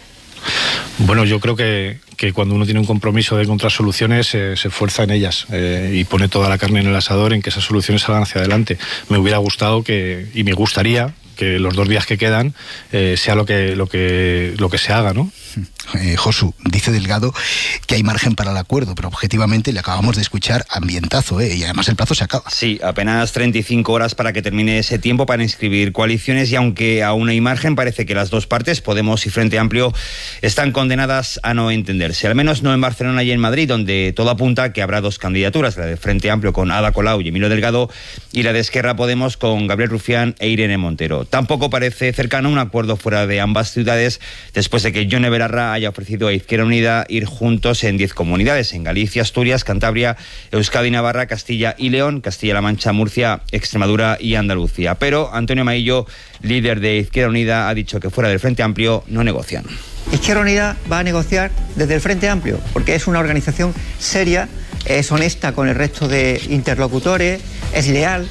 [SPEAKER 21] Bueno, yo creo que cuando uno tiene un compromiso de encontrar soluciones, se esfuerza en ellas y pone toda la carne en el asador en que esas soluciones salgan hacia adelante. Me hubiera gustado y me gustaría que los 2 días que quedan sea lo que se haga, ¿no?
[SPEAKER 4] Josu, dice Delgado que hay margen para el acuerdo, pero objetivamente le acabamos de escuchar ambientazo, y además el plazo se acaba.
[SPEAKER 22] Sí, apenas 35 horas para que termine ese tiempo para inscribir coaliciones, y aunque aún hay margen, parece que las dos partes, Podemos y Frente Amplio, están condenadas a no entenderse, al menos no en Barcelona y en Madrid, donde todo apunta a que habrá 2 candidaturas, la de Frente Amplio con Ada Colau y Emilio Delgado, y la de Esquerra Podemos con Gabriel Rufián e Irene Montero. Tampoco parece cercano un acuerdo fuera de ambas ciudades, después de que Yone Belarra haya ofrecido a Izquierda Unida ir juntos en 10 comunidades, en Galicia, Asturias, Cantabria, Euskadi, Navarra, Castilla y León, Castilla-La Mancha, Murcia, Extremadura y Andalucía. Pero Antonio Maillo, líder de Izquierda Unida, ha dicho que fuera del Frente Amplio no negocian.
[SPEAKER 26] Izquierda Unida va a negociar desde el Frente Amplio, porque es una organización seria, es honesta con el resto de interlocutores, es leal.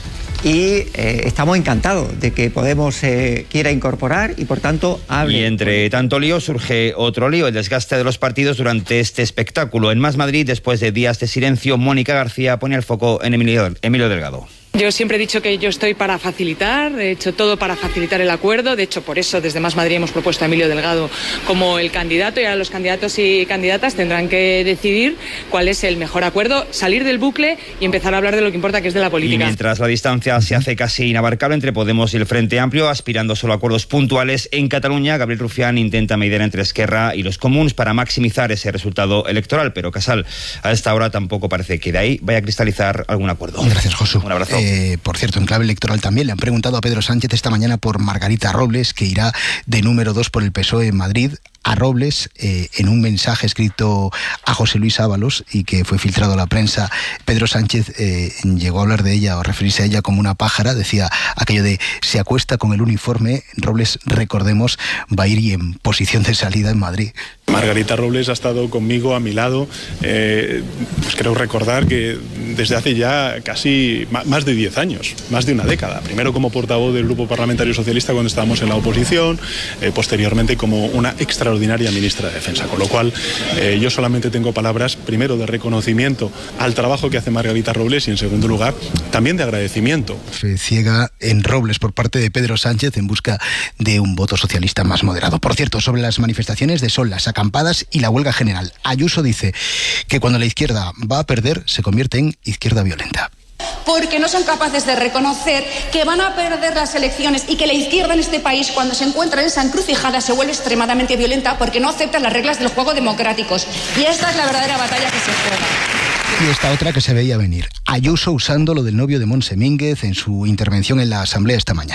[SPEAKER 26] Y estamos encantados de que Podemos quiera incorporar y por tanto hable.
[SPEAKER 22] Y entre tanto lío surge otro lío, el desgaste de los partidos durante este espectáculo. En Más Madrid, después de días de silencio, Mónica García pone el foco en Emilio Delgado.
[SPEAKER 28] Yo siempre he dicho que yo estoy para facilitar, he hecho todo para facilitar el acuerdo, de hecho por eso desde Más Madrid hemos propuesto a Emilio Delgado como el candidato, y ahora los candidatos y candidatas tendrán que decidir cuál es el mejor acuerdo, salir del bucle y empezar a hablar de lo que importa, que es de la política.
[SPEAKER 22] Y mientras la distancia se hace casi inabarcable entre Podemos y el Frente Amplio, aspirando solo a acuerdos puntuales, en Cataluña Gabriel Rufián intenta mediar entre Esquerra y los comuns para maximizar ese resultado electoral, pero Casal a esta hora tampoco parece que de ahí vaya a cristalizar algún acuerdo.
[SPEAKER 4] Gracias, Josu.
[SPEAKER 22] Un abrazo.
[SPEAKER 4] Por cierto, en clave electoral también le han preguntado a Pedro Sánchez esta mañana por Margarita Robles, que irá de número 2 por el PSOE en Madrid. a Robles en un mensaje escrito a José Luis Ábalos y que fue filtrado a la prensa. Pedro Sánchez llegó a hablar de ella o referirse a ella como una pájara. Decía aquello de se acuesta con el uniforme. Robles, recordemos, va a ir y en posición de salida en Madrid.
[SPEAKER 23] Margarita Robles ha estado conmigo, a mi lado. Pues creo recordar que desde hace ya casi más de 10 años, más de una década. Primero como portavoz del Grupo Parlamentario Socialista cuando estábamos en la oposición, posteriormente como una extraordinaria ministra de Defensa. Con lo cual yo solamente tengo palabras, primero de reconocimiento al trabajo que hace Margarita Robles y en segundo lugar también de agradecimiento.
[SPEAKER 4] Fe ciega en Robles por parte de Pedro Sánchez en busca de un voto socialista más moderado. Por cierto, sobre las manifestaciones de Sol, las acampadas y la huelga general, Ayuso dice que cuando la izquierda va a perder se convierte en izquierda violenta.
[SPEAKER 2] Porque no son capaces de reconocer que van a perder las elecciones y que la izquierda en este país, cuando se encuentra en esa encrucijada, se vuelve extremadamente violenta porque no acepta las reglas del juego democráticos. Y esta es la verdadera batalla que se juega.
[SPEAKER 4] Y esta otra que se veía venir. Ayuso usando lo del novio de Montse Mínguez en su intervención en la Asamblea esta mañana.